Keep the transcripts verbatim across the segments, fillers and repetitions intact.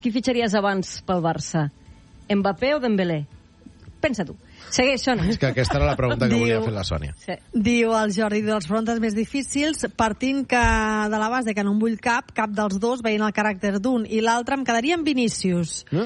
qui fitxaries abans pel Barça? Mbappé o Dembélé? Pensa tu. Segueix, Sònia. És que aquesta era la pregunta que Diu- volia fer la Sònia. Sí. Diu el Jordi, dels frontes més difícils, partint que de la base que no en vull cap, cap dels dos, veient el caràcter d'un i l'altre, em quedaria en Vinícius. No?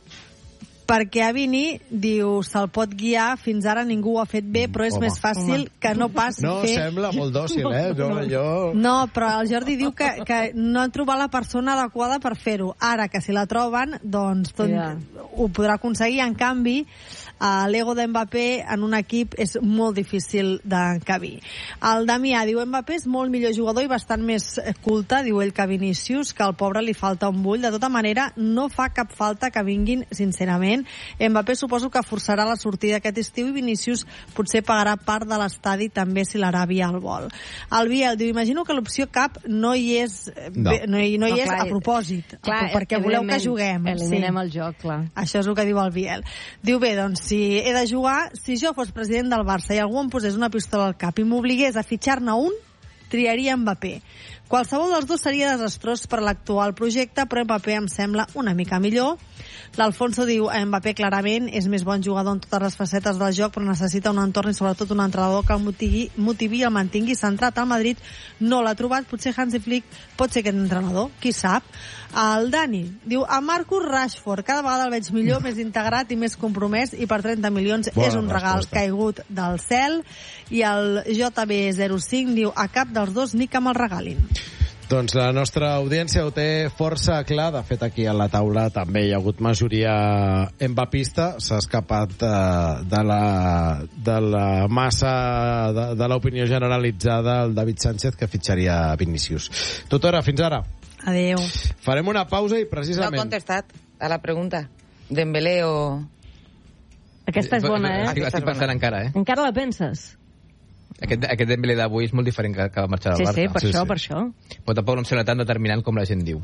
Perquè a Vini, diu, se'l pot guiar, fins ara ningú ho ha fet bé, però és Home. més fàcil que no pas No, fer... sembla molt dòcil, eh? Jo, jo... No, però el Jordi diu que, que no han trobat la persona adequada per fer-ho. Ara, que si la troben, doncs tot, Ja. ho podrà aconseguir. En canvi, uh, l'ego d'Mbappé en un equip és molt difícil d'encabir. El Damià diu, Mbappé és molt millor jugador i bastant més culte, diu ell, que Vinícius, que al pobre li falta un bull. De tota manera, no fa cap falta que vinguin, sincerament. Mbappé suposo que forçarà la sortida aquest estiu i Vinícius potser pagarà part de l'estadi també si l'Aràbia el vol. El Biel diu, imagino que l'opció cap no hi és, No. bé, no hi, no hi No, és clar, a propòsit, clar, perquè voleu que evidentment, juguem. Eliminem sí. el joc, clar. Això és el que diu el Biel. Diu, bé, doncs, si he de jugar, si jo fos president del Barça i algú em posés una pistola al cap i m'obligués a fitxar-ne un, triaria Mbappé. Qualsevol dels dos seria desastrós per l'actual projecte, però Mbappé em sembla una mica millor. L'Alfonso diu, Mbappé clarament és més bon jugador en totes les facetes del joc, però necessita un entorn i sobretot un entrenador que el motivi, motivi i el mantingui centrat. Al Madrid no l'ha trobat, potser Hansi Flick pot ser aquest entrenador, qui sap. El Dani diu, a Marcus Rashford, cada vegada el veig millor, més integrat i més compromès, i per trenta milions Bona és un regal resposta. caigut del cel. I el J B zero cinc diu, a cap dels dos ni que me'l regalin. Doncs la nostra audiència ho té força clar. De fet, aquí a la taula també hi ha hagut majoria embapista. S'ha escapat de, de, la, de la massa de, de l'opinió generalitzada el David Sánchez, que fitxaria Vinícius. Tutora, fins ara. Adéu. Farem una pausa i No ha precisament... contestat a la pregunta. Dembélé o... Aquesta és bona, eh? Estic, estic pensant encara, eh? Encara la penses? Aquest, aquest Dembélé d'avui és molt diferent que, que va marxar del Sí, Barça. sí, per Sí, això, sí. per això. Però tampoc no em sembla tan determinant com la gent diu.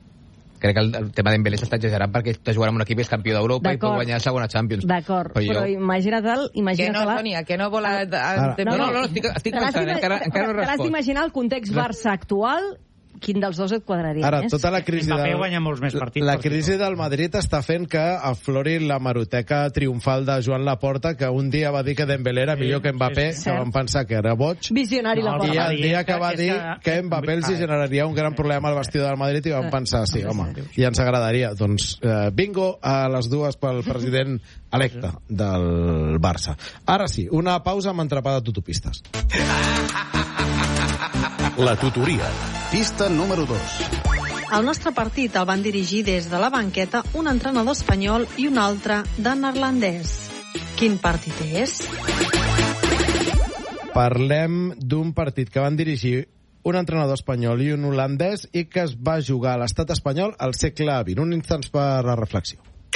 Crec que el, el tema Dembélé s'està exagerant perquè està jugant amb un equip que és campió d'Europa i pot D'acord. guanyar la segona Champions. D'acord, Però jo- però imagina't-el, Que imagina't no, Sònia, que no vol... A, a, Ara. a, No, no, no, estic, estic Te l'has pensant, d'ima- encara, encara no te l'has respost. d'imaginar el context Barça actual, quin dels dos et quadraria Ara, més? tota la crisi, Mbappé del, guanya molts més partits, la per si crisi del Madrid està fent que aflori la maroteca triomfal de Joan Laporta, que un dia va dir que Dembélé era Sí, millor que Mbappé, sí, sí. que van pensar que era boig, Visionari la No, i porta. el dia que va És dir que- que Mbappé els hi generaria un gran problema al vestidor del Madrid i van pensar, sí, home, sí. i ens agradaria. Doncs eh, bingo a les dues pel president electe del Barça. Ara sí, una pausa amb entrepà de tutopistes. La tutoria. Pista número dos. El nostre partit el van dirigir des de la banqueta un entrenador espanyol i un altre de neerlandès. Quin partit és? Parlem d'un partit que van dirigir un entrenador espanyol i un holandès i que es va jugar a l'estat espanyol al segle vint. Un instant per la reflexió.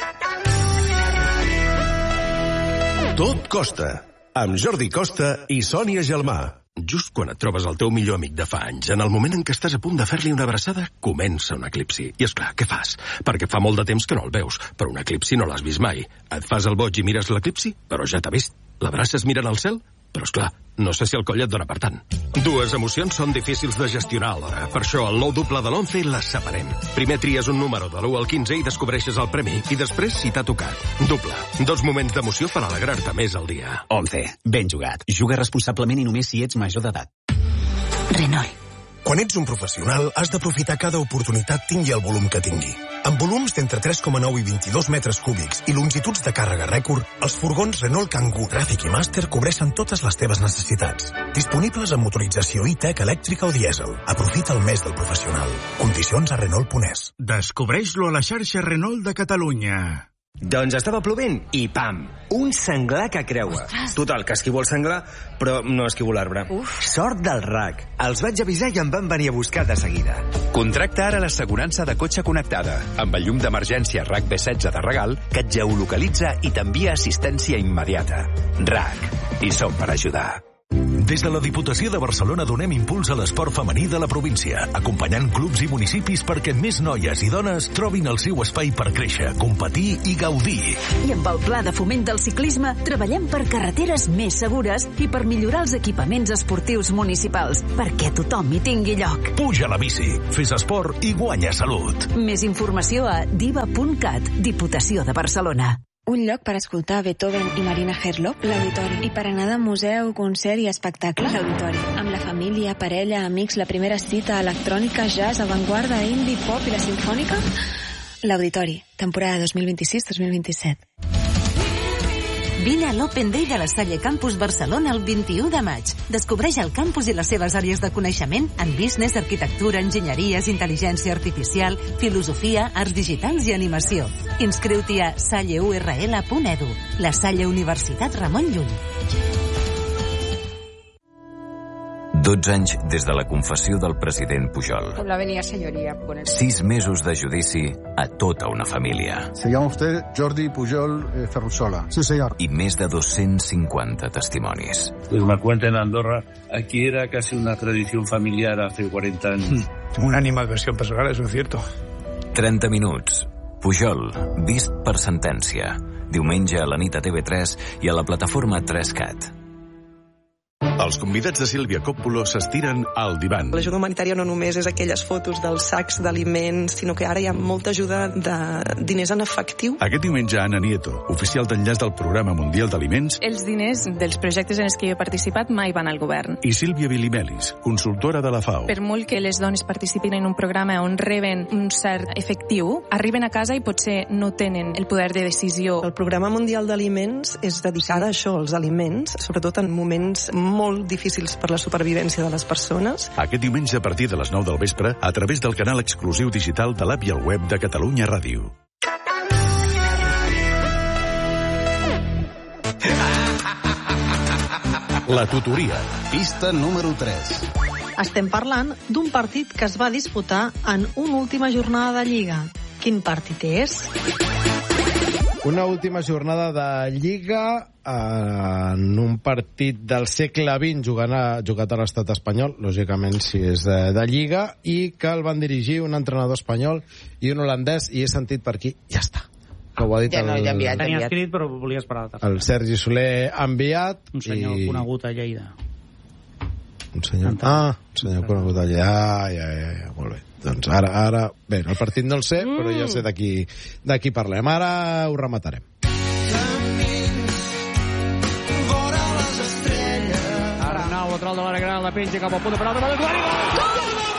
Tot costa. Amb Jordi Costa i Sònia Gelmà. Just quan et trobes el teu millor amic de fa anys, en el moment en què estàs a punt de fer-li una abraçada, comença un eclipsi. I és clar, què fas? Perquè fa molt de temps que no el veus, però un eclipsi no l'has vist mai. Et fas el boig i mires l'eclipsi, però ja t'ha vist. L'abraces mirant al cel? Però, és clar, no sé si el coll et dona per tant. Dues emocions són difícils de gestionar alhora. Per això, el nou doble de l'once les separem. Primer tries un número de l'u al quinze i descobreixes el premi. I després, si t'ha tocat. Doble. Dos moments d'emoció per alegrar-te més al dia. once. Ben jugat. Juga responsablement i només si ets major d'edat. Renault. Quan ets un professional, has d'aprofitar cada oportunitat tingui el volum que tingui. Amb volums d'entre tres coma nou i vint-i-dos metres cúbics i longituds de càrrega rècord, els furgons Renault Kangoo, Traffic i Master cobreixen totes les teves necessitats. Disponibles amb motorització i-Tech elèctrica o dièsel. Aprofita el mes del professional. Condicions a Renault punt es. Descobreix-lo a la xarxa Renault de Catalunya. Doncs estava plovent i pam, un senglar que creua. Total, que esquivo el senglar, però no esquivo l'arbre. Sort del R A C. Els vaig avisar i em van venir a buscar de seguida. Contracta ara l'assegurança de cotxe connectada, amb el llum d'emergència R A C B setze de regal, que et geolocalitza i t'envia assistència immediata. R A C. I som per ajudar. Des de la Diputació de Barcelona donem impuls a l'esport femení de la província, acompanyant clubs i municipis perquè més noies i dones trobin el seu espai per créixer, competir i gaudir. I amb el Pla de Foment del Ciclisme treballem per carreteres més segures i per millorar els equipaments esportius municipals, perquè tothom hi tingui lloc. Puja a la bici, fes esport i guanya salut. Més informació a diva punt cat, Diputació de Barcelona. Un lloc per escoltar Beethoven i Marina Herlop, l'Auditori. I per anar de museu, concert i espectacle, l'Auditori. Amb la família, parella, amics, la primera cita, electrònica, jazz, avantguarda, indie, pop i la sinfònica, l'Auditori. Temporada dos mil vint-i-sis dos mil vint-i-set. Vine a l'Open Day de la Salle Campus Barcelona el vint-i-u de maig. Descobreix el campus i les seves àrees de coneixement en business, arquitectura, enginyeries, intel·ligència artificial, filosofia, arts digitals i animació. Inscriu-t'hi a salle u erre ele punt edu. La Salle Universitat Ramon Llull. dotze anys des de la confessió del president Pujol. La venia señoría. Sis mesos de judici a tota una família. Se llama usted Jordi Pujol eh, Ferrusola. Sí, señor. I més de dos-cents cinquanta testimonis. Pues me cuenta en Andorra, aquí era casi una tradición familiar hace cuarenta años. Tengo una animadversión personal, eso es cierto. trenta minuts. Pujol, vist per sentència. Diumenge a la nit a T V tres i a la plataforma tres cat. Els convidats de Sílvia Coppola s'estiren al divan. L'ajuda humanitària no només és aquelles fotos dels sacs d'aliments, sinó que ara hi ha molta ajuda de diners en efectiu. Aquest diumenge, Ana Nieto, oficial d'enllaç del Programa Mundial d'Aliments, Els diners dels projectes en els que jo he participat mai van al govern. i Sílvia Vilimelis, consultora de la FAO. Per molt que les dones participin en un programa on reben un cert efectiu, arriben a casa i potser no tenen el poder de decisió. El Programa Mundial d'Aliments és dedicada a això, als aliments, sobretot en moments molt difícils per la supervivència de les persones. Aquest diumenge a partir de les nou del vespre, a través del canal exclusiu digital de l'app i el web de Catalunya Ràdio. La tutoria, pista número tres. Estem parlant d'un partit que es va disputar en una última jornada de Lliga. Quin partit és? Una última jornada de Lliga en un partit del segle vint jugant a, jugat a l'estat espanyol, lògicament si és de, de Lliga, i que el van dirigir un entrenador espanyol i un holandès, i he sentit per aquí, ja està. Que ho ha dit ja no, el, ja enviat, Tenia enviat. escrit, però volia esperar. el Sergi Soler enviat. Un senyor i... conegut a Lleida. Un senyor... Ah, un senyor conegut allà. Ja, ja, ja, ja, molt bé. Doncs ara, ara... Bé, el partit no el sé, mm. però ja sé d'aquí d'aquí parlem. Ara ho rematarem. Ara nou, lateral de l'àrea gran, la penja cap al punt de penal de Manuel. Gol!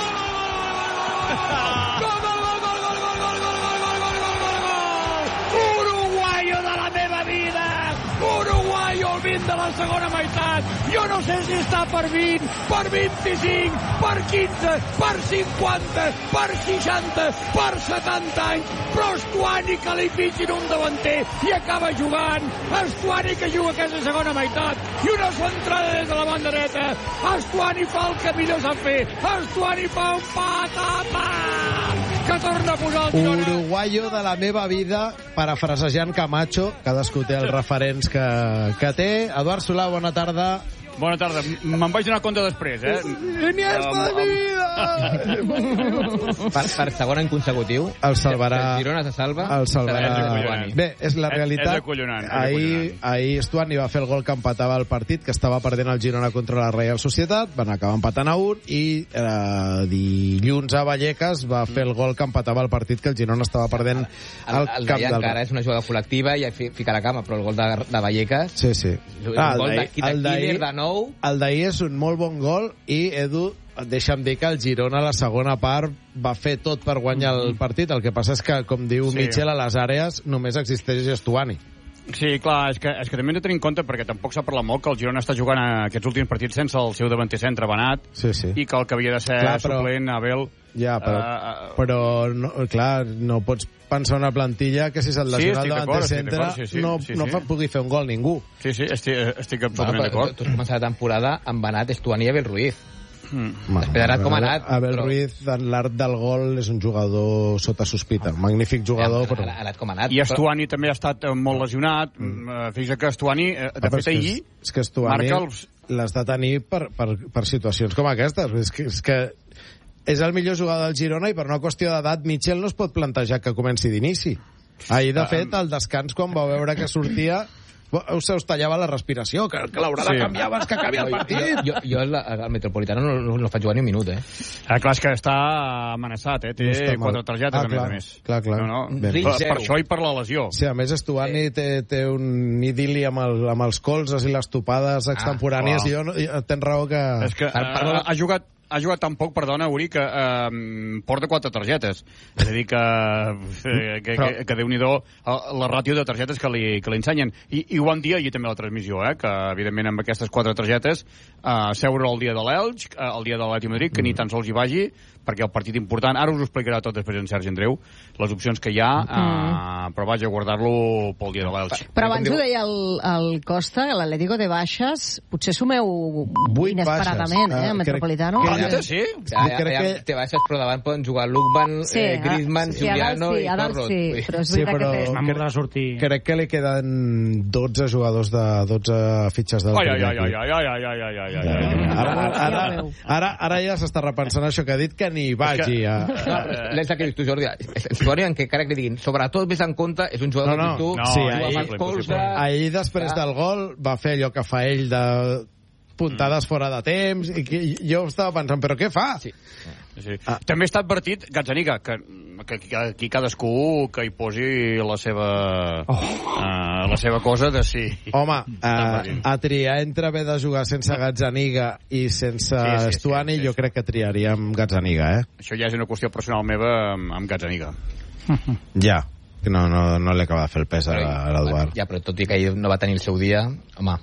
Uruguayo de la meva vida! Uruguayo al vint de la segona meitat! Jo no sé si està per vint, per vint-i-cinc, per quinze, per cinquanta, per seixanta, per setanta anys, però Estuani que li pitgin un davanter i acaba jugant. Estuani que juga aquesta segona meitat i una centrada des de la banda dreta. Estuani fa el que millor sap fer. Estuani fa un patapà que torna a posar el Girona. Uruguayo de la meva vida, parafrasejant Camacho, cadascú té els referents que, que té. Eduard Solà, bona tarda. Bona tarda. Me'n vaig donar compte després, eh? Iniesta de mi vida! Per, per segon any consecutiu, el salvarà. El Girona se salva. El salvarà. Bé, és la realitat. És acollonant. Ahir, ahir Estuani va fer el gol que empatava el partit, que estava perdent el Girona contra la Real Societat, van acabar empatant a un, i eh, dilluns a Vallecas va fer el gol que empatava el partit, que el Girona estava perdent al el, el camp del... encara és una jugada col·lectiva i fica la cama, però el gol de, de Vallecas... Sí, sí. És un gol de, de Killer de nou. El d'ahir és un molt bon gol, i Edu, deixa'm dir que el Girona a la segona part va fer tot per guanyar el partit. El que passa és que, com diu sí. Mitchell, a les àrees només existeix Estuani. Sí, clar, és que, és que també hem de tenir en compte, perquè tampoc s'ha parlat molt, que el Girona està jugant aquests últims partits sense el seu davanter centre Benat, sí, sí. i que el que havia de ser clar, però, suplent, Abel... Ja, però, uh, però no, clar, no pots pensar una plantilla que si se't lesiona sí, el davanter centre sí, sí, no, sí, sí. no fa, pugui fer un gol ningú. Sí, sí, estic, estic absolutament bueno, d'acord. Tu has començat la temporada amb Benat, Estuani i Abel Ruiz. Mm. Després ha anat com ha anat. Abel però... Ruiz, en l'art del gol, és un jugador sota sospita. Magnífic jugador, ja, però... Ha anat com ha anat. I Estuani també ha estat molt lesionat. Mm. Fixa que Estuani, de ah, fet, ahir és que Estuani... marca els, l'has de tenir per, per, per situacions com aquestes. És que, és que és el millor jugador del Girona i per una qüestió d'edat Mitchell no es pot plantejar que comenci d'inici. Ahir, de fet, al descans, quan va veure que sortia, se us tallava la respiració, que, que l'haurà de canviar abans que acabi el partit. Jo, jo al, al Metropolitano no, no, no faig jugar ni un minut, eh? Ah, clar, és que està amenaçat, eh? Té no quatre targetes, ah, a més a més. Clar, clar. No, no. Per, per això i per la lesió. Sí, a més, Estuani té, té un idili amb, el, amb els colzes i les topades extemporànies, ah, i jo, no, jo tens raó que... És que uh, ha jugat ha jugat tan poc, perdona, Uri, que eh, porta quatre targetes. És a dir, que, eh, que, que, que Déu-n'hi-do la ràtio de targetes que li, que li ensenyen. I, I ho vam dir ahir també a la transmissió, eh, que evidentment amb aquestes quatre targetes eh, seure el dia de l'Elx, eh, el dia de l'Atlètic de Madrid, que ni tan sols hi vagi, perquè el partit important, ara us ho explicarà tot després en Sergi Andreu, les opcions que hi ha, eh, mm. però vaja, guardar-lo pel dia de l'Elx. Però abans ho deia el, el Costa, que l'Atlético de baixes, potser sumeu inesperadament, eh, a Metropolitano. Que, que, sí? Ja, ja, ja, ja, té baixes, però davant poden jugar Lukman, sí, eh, Griezmann, sí, Juliano sí, i Torrot. Sí, però és sí, veritat però que té... crec, sortir. crec que li queden dotze jugadors de dotze fitxes del ai, ai, ai, ai, ai, ai, ai, ai, ai, ai, ai. Ara, ara, ara, ara ja s'està repensant això que ha dit, que ni vagi a... L'és que dius tu, Jordi, el jugador en què encara que li diguin, sobretot vés en compte, és un jugador no, no. que tu... No, sí, ahir, ahir després ah. del gol va fer allò que fa ell de puntades mm. fora de temps, i que jo estava pensant, però què fa? Sí. Sí. Ah. També està advertit, Gazzaniga, que, que, que aquí cadascú que hi posi la seva oh. uh, la seva cosa de si... Home, uh, a triar entre haver de jugar sense Gazzaniga i sense sí, sí, Estuani, sí, sí, sí. jo crec que triaríem Gazzaniga, eh? Això ja és una qüestió personal meva amb, amb Gazzaniga. Ja, no, no, no li acaba de fer el pes a, a l'Eduard. Ja, però tot i que ell no va tenir el seu dia, home...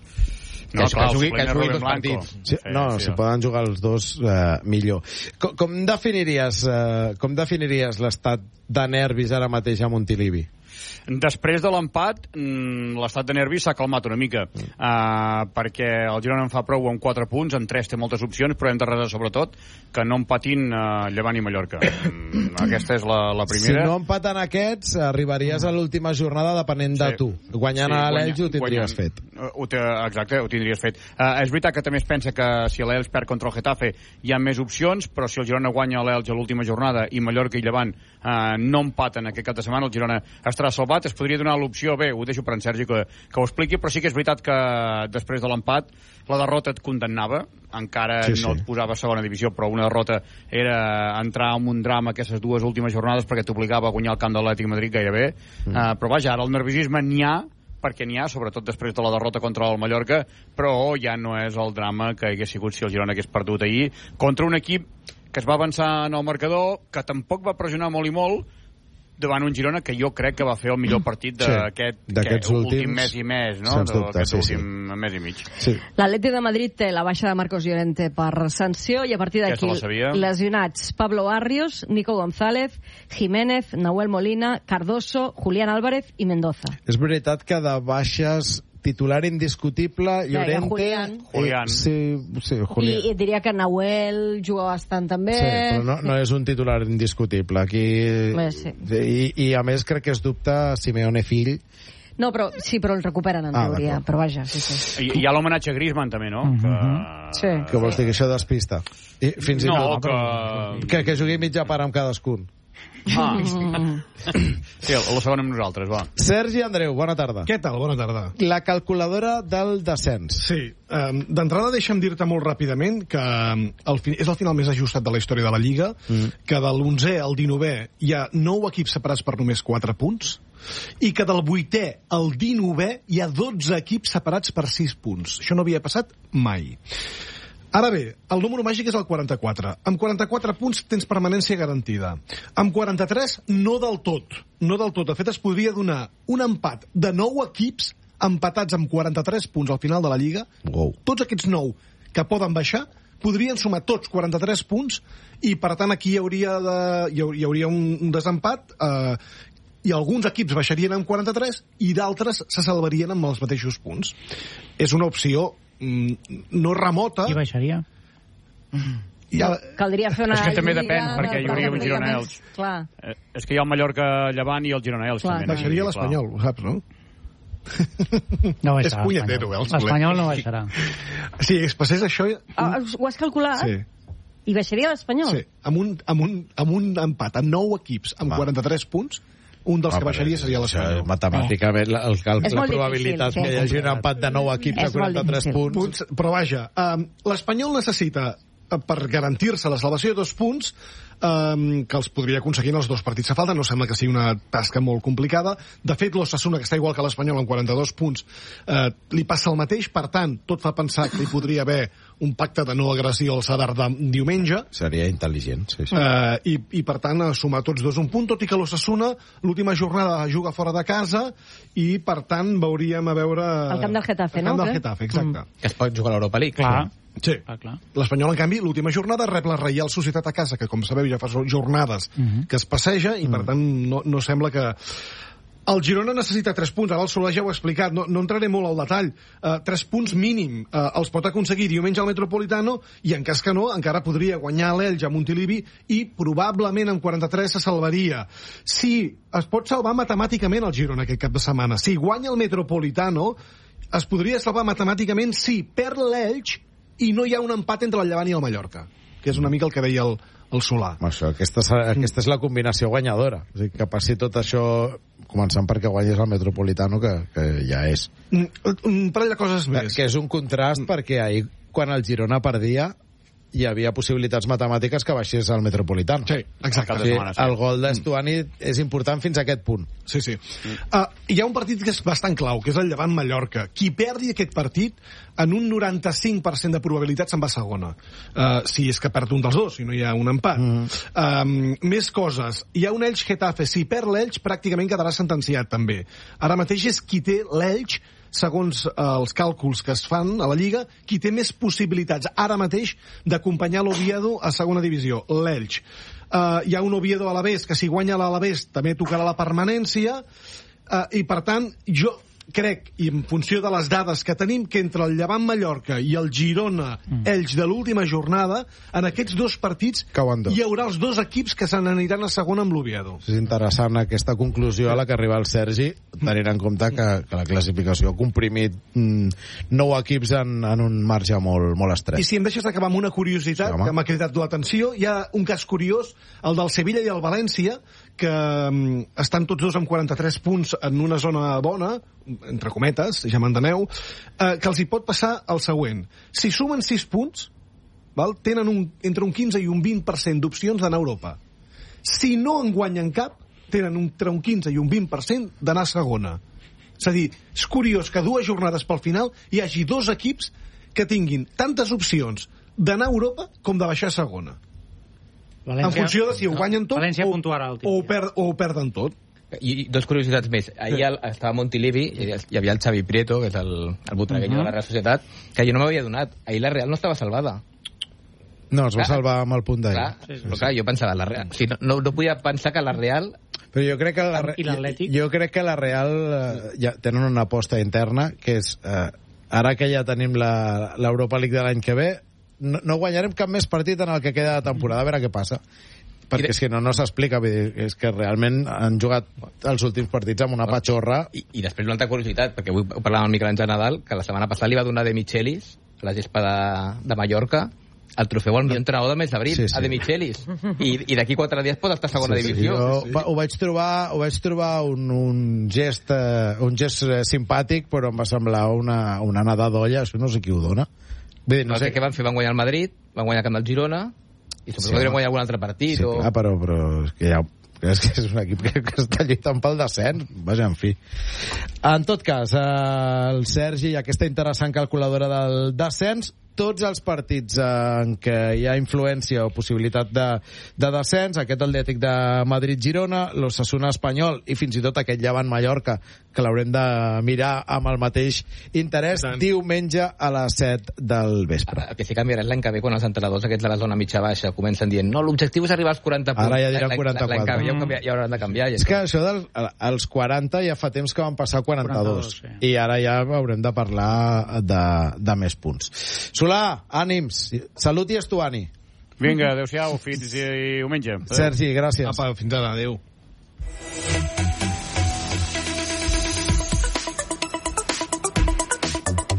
No, que, clar, que jugui, que jugui dos partits. Sí, no, sí, si sí. poden jugar els dos, eh, millor. Com, com definiries, eh, com definiries l'estat de nervis ara mateix a Montilivi? Després de l'empat, l'estat de nervis s'ha calmat una mica, uh, perquè el Girona en fa prou amb quatre punts, en tres té moltes opcions, però hem de resar sobretot que no empatin uh, Llevant i Mallorca. Um, aquesta és la, la primera. Si no empaten aquests, arribaries a l'última jornada depenent de sí. tu. Guanyant sí, a l'Elx ho tindries guanyant, fet. Ho te, exacte, ho tindries fet. Uh, és veritat que també es pensa que si l'Elx perd contra el Getafe hi ha més opcions, però si el Girona guanya l'Elx a l'última jornada i Mallorca i Llevant uh, no empaten aquest cap de setmana, el Girona estarà salvat. Es podria donar l'opció, bé, ho deixo per en Sergi que, que ho expliqui, però sí que és veritat que després de l'empat la derrota et condemnava, encara sí, sí. no et posava a segona divisió, però una derrota era entrar en un drama aquestes dues últimes jornades perquè t'obligava a guanyar el camp de l'Atlètic de Madrid gairebé, mm. uh, però vaja, ara el nerviosisme n'hi ha, perquè n'hi ha, sobretot després de la derrota contra el Mallorca, però ja no és el drama que hagués sigut si el Girona hagués perdut ahir, contra un equip que es va avançar en el marcador, que tampoc va pressionar molt i molt, davant un Girona que jo crec que va fer el millor partit d'aquest sí, últim mes i mes, no? D'aquest sí, últim sí. mes i mig. Sí. L'Atlètic de Madrid té la baixa de Marcos Llorente per sanció i a partir d'aquí lesionats Pablo Barrios, Nico González, Jiménez, Nahuel Molina, Cardoso, Julián Álvarez i Mendoza. És veritat que de baixes titular indiscutible, Llorente... Julián. Julián. Sí, sí, Julián. I, I diria que Nahuel juga bastant també. Sí, però no, no és un titular indiscutible. Aquí... Bé, sí. I, I a més crec que es dubta Simeone fill. No, però sí, però el recuperen en ah, teoria, però vaja. Sí, sí. I hi ha l'homenatge a Griezmann també, no? Mm -hmm. que... Sí. Que vols dir que això despista? I fins no, i tot... que... que... Que jugui mitja part amb cadascun. Ah. Sí, la segona amb nosaltres, va. Sergi Andreu, bona tarda. Què tal? Bona tarda. La calculadora del descens. Sí. Um, D'entrada deixa'm dir-te molt ràpidament que el fi és el final més ajustat de la història de la Lliga, mm. que de l'onzè al dinovè hi ha nou equips separats per només quatre punts, i que del vuitè al dinovè hi ha dotze equips separats per sis punts. Això no havia passat mai. Ara bé, el número màgic és el quaranta-quatre. Amb quaranta-quatre punts tens permanència garantida. Amb quaranta-tres, no del tot. No del tot. De fet, es podria donar un empat de nou equips empatats amb quaranta-tres punts al final de la Lliga. Wow. Tots aquests nou que poden baixar podrien sumar tots quaranta-tres punts i, per tant, aquí hi hauria, de, hi hauria un, un desempat eh, i alguns equips baixarien amb quaranta-tres i d'altres se salvarien amb els mateixos punts. És una opció no remota. I baixaria? Ja... Caldria fer una... És que també depèn, perquè hi hauria un Girona-Elx. Eh, és que hi ha el Mallorca-Llevant i el Girona-Elx. Baixaria l'Espanyol, ho saps, no? No és punyetero, eh, l'Espanyol no baixarà. Si es passés això... Ah, ho has calculat? Sí. I baixaria l'Espanyol? Sí, amb un, amb, un, amb un empat a nou equips amb Va. quaranta-tres punts, un dels ah, que baixaria seria l'Espanyol. Matemàticament, la, el càlcul, la probabilitat difícil, que hi hagi un empat de nou equips a quaranta-tres punts... punts... Però vaja, um, l'Espanyol necessita, per garantir-se la salvació de dos punts, um, que els podria aconseguir en els dos partits que falten. No sembla que sigui una tasca molt complicada. De fet, l'Osasuna, que està igual que l'Espanyol amb quaranta-dos punts, uh, li passa el mateix. Per tant, tot fa pensar que hi podria haver un pacte de no agressió al Sadar de diumenge. Seria intel·ligent, sí, sí. Uh, i, I, per tant, sumar tots dos un punt, tot i que l'Osasuna l'última jornada juga fora de casa i, per tant, veuríem a veure... El camp del Getafe, no? El camp del Getafe, exacte. Mm. Que es pot jugar a l'Europa League. Clar. Sí. Ah, l'Espanyol, en canvi, l'última jornada rep la Reial Societat a casa, que, com sabeu, ja fa jornades uh -huh. que es passeja i, per tant, no, no sembla que... El Girona necessita tres punts, ara el Soler ja ho ha explicat, no, no entraré molt al detall. Uh, tres punts mínim, uh, els pot aconseguir diumenge al Metropolitano i, en cas que no, encara podria guanyar l'Elx a Montilivi i probablement amb quaranta-tres se salvaria. Si es pot salvar matemàticament el Girona aquest cap de setmana, si guanya el Metropolitano, es podria salvar matemàticament si perd l'Elx i no hi ha un empat entre el Llevant i el Mallorca, que és una mica el que deia el, el Solà. Això, aquesta, és, aquesta és la combinació guanyadora. O sigui, que passi tot això, començant perquè guanyes el Metropolitano, que, que ja és. Un, un parell de coses més. Que és un contrast, perquè ahir, quan el Girona perdia, hi havia possibilitats matemàtiques que baixés al Metropolitano. Sí, exacte. Sí, el gol d'Estuani mm. és important fins a aquest punt. Sí, sí. Mm. Uh, hi ha un partit que és bastant clau, que és el Llevant-Mallorca. Qui perdi aquest partit, en un noranta-cinc per cent de probabilitat se'n va a segona. Uh, si és que perd un dels dos, si no hi ha un empat. Mm. Um, més coses. Hi ha un Elx-Getafe. Si perd l'Elx, pràcticament quedarà sentenciat, també. Ara mateix és qui té l'Elx, segons els càlculs que es fan a la Lliga, qui té més possibilitats ara mateix d'acompanyar l'Oviedo a segona divisió, l'Elx. Uh, hi ha un Oviedo Alavés, que si guanya l'Alavés també tocarà la permanència, uh, i per tant, jo crec, i en funció de les dades que tenim, que entre el Llevant-Mallorca i el Girona-Elx de l'última jornada, en aquests dos partits hi haurà els dos equips que se n'aniran a segona amb l'Oviedo. És interessant aquesta conclusió a la que arriba el Sergi, tenint en compte que, que la classificació ha comprimit mm, nou equips en, en un marge molt, molt estret. I si em deixes acabar amb una curiositat sí, que m'ha cridat l'atenció, hi ha un cas curiós, el del Sevilla i el València, que um, estan tots dos amb quaranta-tres punts en una zona bona, entre cometes, ja m'enteneu, eh, que els hi pot passar el següent. Si sumen sis punts, val, tenen un, entre un quinze i un vint per cent d'opcions d'anar a Europa. Si no en guanyen cap, tenen entre un quinze i un vint per cent d'anar a segona. És a dir, és curiós que dues jornades pel final hi hagi dos equips que tinguin tantes opcions d'anar a Europa com de baixar a segona. València, en funció de si ho guanyen tot València o, o, ho per, o ho perden tot. I dos curiositats més. Ahir sí. estava a Montilivi i hi havia el Xavi Prieto, que és el, el botragueño uh -huh. de la Real Societat, que jo no m'havia donat. Ahir la Real no estava salvada. No, es va clar. salvar amb el punt d'ahir. Clar, sí, sí, però clar, jo pensava, la Real... O sigui, no, no podia pensar que la Real... Però jo crec que la, Re... jo, jo crec que la Real eh, ja tenen una aposta interna, que és, eh, ara que ja tenim l'Europa League de l'any que ve, no, no guanyarem cap més partit en el que queda de temporada, a veure què passa. Perquè és que no, no s'explica, és que realment han jugat els últims partits amb una patxorra. I, i després una altra curiositat, perquè avui parlàvem amb Miquel Àngel Nadal, que la setmana passada li va donar De Michelis, a la gespa de, de Mallorca, el trofeu al millor entrenador del mes d'abril, sí, sí. a De Michelis. I, i d'aquí quatre dies pot estar a segona sí, sí. divisió. Jo sí, sí. ho vaig trobar, ho vaig trobar un, un gest uh, un gest simpàtic, però em va semblar una, una anada d'olla, això no sé qui ho dona. Bé, no, no sé què van fer, van guanyar el Madrid, van guanyar el camp del Girona, i suposo sí, que podrien guanyar algun altre partit. Sí, o... clar, però, però és que ja... és que és un equip que, que està lluitant pel descens. Vaja, en fi. En tot cas, eh, el Sergi i aquesta interessant calculadora del descens, tots els partits en què hi ha influència o possibilitat de, de descens, aquest Atlètic de Madrid-Girona, l'Osasuna Espanyol i fins i tot aquest Llevant-Mallorca, que l'haurem de mirar amb el mateix interès, diumenge a les set del vespre. El que sí que canviarà és l'any que ve, quan els entrenadors aquests de la zona mitja-baixa comencen dient no, l'objectiu és arribar als quaranta punts. Ara ja diran quaranta-quatre. L'any que ve ja, canvia, ja hauran de canviar. Ja és que això dels quaranta ja fa temps que van passar quaranta-dos. quaranta-dos sí. I ara ja haurem de parlar de, de més punts. Solà, ànims. Salut i Estuani. Vinga, adeu-siau, fins diumenge. Adeu. Sergi, gràcies. Apa, fins ara, adeu.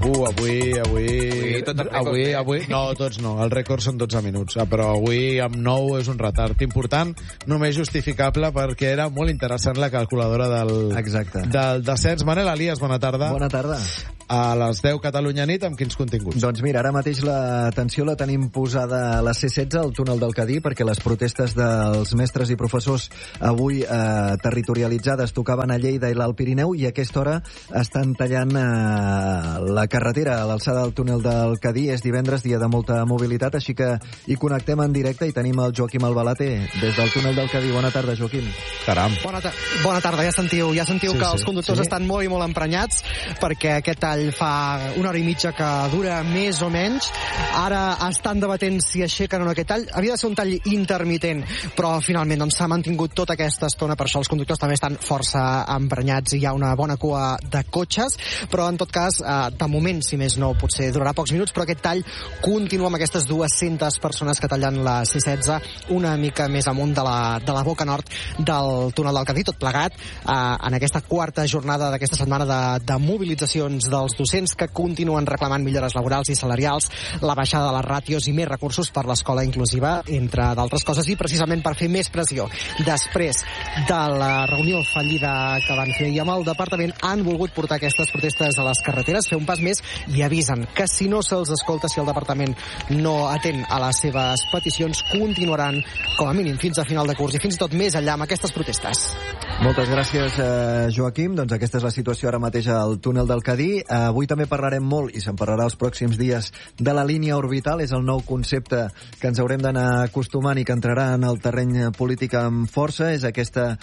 Uh, avui, avui... Avui, tot el rècord, avui, eh? avui... No, tots no. El rècord són dotze minuts. Ah, però avui, amb nou, és un retard important, només justificable perquè era molt interessant la calculadora del, Exacte. del descens. Manel Elias, bona tarda. Bona tarda. A les deu Catalunya nit, amb quins continguts? Doncs mira, ara mateix l'atenció la tenim posada a la C setze, al túnel del Cadí, perquè les protestes dels mestres i professors avui eh, territorialitzades tocaven a Lleida i l'Alt Pirineu, i a aquesta hora estan tallant eh, la carretera a l'alçada del túnel del Cadí. És divendres, dia de molta mobilitat, així que hi connectem en directe i tenim el Joaquim Albalate des del túnel del Cadí. Bona tarda, Joaquim. Caram. Bona, ta bona tarda, ja sentiu, ja sentiu sí, que sí, els conductors sí. estan molt i molt emprenyats, perquè aquest tall fa una hora i mitja que dura més o menys. Ara estan debatent si aixequen o no aquest tall. Havia de ser un tall intermitent, però finalment doncs, s'ha mantingut tota aquesta estona. Per això els conductors també estan força emprenyats i hi ha una bona cua de cotxes, però en tot cas, eh, de moment, si més no, potser durarà pocs minuts, però aquest tall continua amb aquestes dues-centes persones que tallen la C setze una mica més amunt de la, de la boca nord del túnel del Cadí, tot plegat eh, en aquesta quarta jornada d'aquesta setmana de, de mobilitzacions dels docents que continuen reclamant millores laborals i salarials, la baixada de les ràtios i més recursos per l'escola inclusiva, entre d'altres coses, i precisament per fer més pressió. Després de la reunió fallida que van fer i amb el departament, han volgut portar aquestes protestes a les carreteres, fer un pas més, i avisen que si no se'ls escolta, si el departament no atén a les seves peticions, continuaran com a mínim fins a final de curs i fins i tot més enllà amb aquestes protestes. Moltes gràcies, eh, Joaquim. Doncs aquesta és la situació ara mateix al túnel del Cadí. Eh, avui també parlarem molt, i se'n parlarà els pròxims dies, de la línia orbital. És el nou concepte que ens haurem d'anar acostumant i que entrarà en el terreny polític amb força. És aquest eh,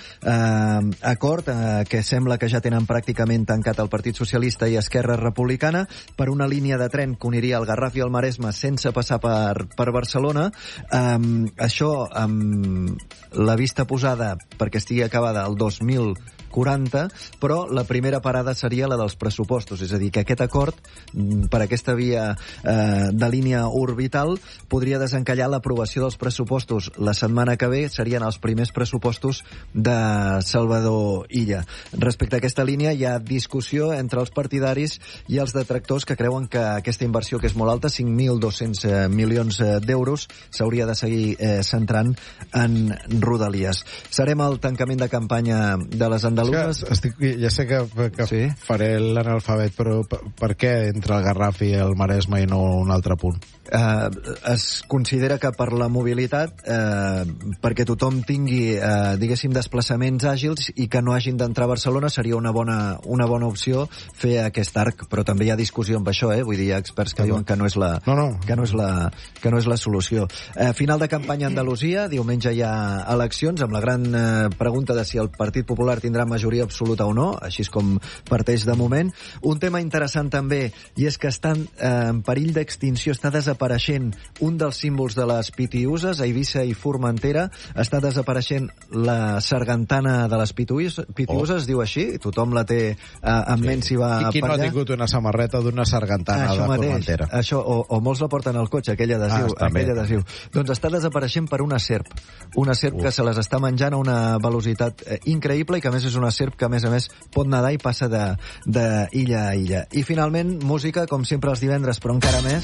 acord eh, que sembla que ja tenen pràcticament tancat el Partit Socialista i Esquerra Republicana per una línia de tren que uniria el Garraf i el Maresme sense passar per, per Barcelona. Eh, això amb la vista posada perquè estigui acabada el dos mil quaranta, però la primera parada seria la dels pressupostos, és a dir, que aquest acord per aquesta via eh, de línia orbital podria desencallar l'aprovació dels pressupostos la setmana que ve. Serien els primers pressupostos de Salvador Illa. Respecte a aquesta línia hi ha discussió entre els partidaris i els detractors que creuen que aquesta inversió, que és molt alta, cinc mil dos-cents milions d'euros, s'hauria de seguir eh, centrant en Rodalies. Serem al tancament de campanya de les andaluses. Estic, ja sé que, que sí? faré l'analfabet, però per, per què entre el Garraf i el Maresme i no un altre punt? Eh, es considera que per la mobilitat, eh, perquè tothom tingui, eh, diguéssim, desplaçaments àgils i que no hagin d'entrar a Barcelona, seria una bona, una bona opció fer aquest arc, però també hi ha discussió amb això, eh? Vull dir, hi ha experts que no, diuen que no és la, no, no. Que no és la, que no és la solució. Eh, final de campanya a Andalusia, diumenge hi ha eleccions, amb la gran eh, pregunta de si el Partit Popular tindrà majoria absoluta o no, així és com parteix de moment. Un tema interessant també, i és que estan eh, en perill d'extinció, està desapareixent un dels símbols de les pitiuses, a Eivissa i Formentera, està desapareixent la sargantana de les pitiuses, pitiuses oh. es diu així, tothom la té eh, en sí. ment si va I qui no ha tingut una samarreta d'una sargantana això de mateix, Formentera? Això, o, o molts la porten al cotxe, aquell adhesiu, ah, aquell adhesiu. Doncs està desapareixent per una serp, una serp Uf. que se les està menjant a una velocitat eh, increïble i que a més és una serp que a més a més pot nedar i passa de, de illa a illa. I finalment, música, com sempre els divendres, però encara més.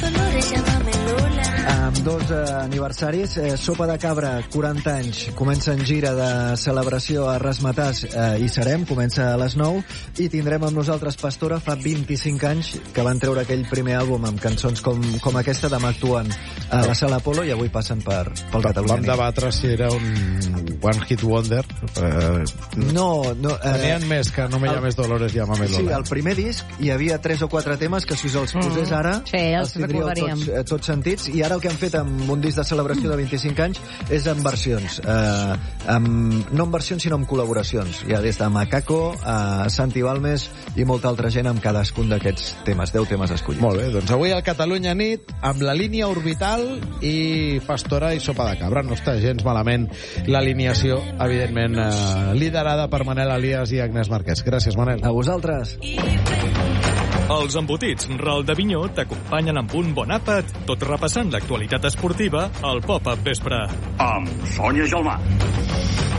Amb dos eh, aniversaris, eh, Sopa de Cabra, quaranta anys, comença en gira de celebració a Rasmatàs, eh, i serem, comença a les nou, i tindrem amb nosaltres Pastora, fa vint-i-cinc anys que van treure aquell primer àlbum amb cançons com, com aquesta. Demà actuen a la Sala Apolo i avui passen per, pel Catalunya. Vam debatre si era un One Hit Wonder. Eh, no, no. Eh, tenien més que No me llames Dolores, llámame Lola. Sí, al primer disc hi havia tres o quatre temes que si els posés ara mm. sí, els, els tindríeu tots, eh, tots sentits, i ara el que han fet amb un disc de celebració de vint-i-cinc anys és en versions, eh, amb, no en versions sinó en col·laboracions. Hi ha des de Macaco a Santi Balmes i molta altra gent amb cadascun d'aquests temes, deu temes escollits. Molt bé, doncs avui al Catalunya nit amb la línia orbital i Pastora i Sopa de Cabra. No està gens malament l'alineació, evidentment eh, liderada per Manel Elias i Agnès Marquès. Gràcies, Manel. A vosaltres. Els embotits Ral de Vinyó t'acompanyen amb un bon àpat, tot repassant l'actualitat esportiva al Pop-Up Vespre. Amb Sònia Gelmà.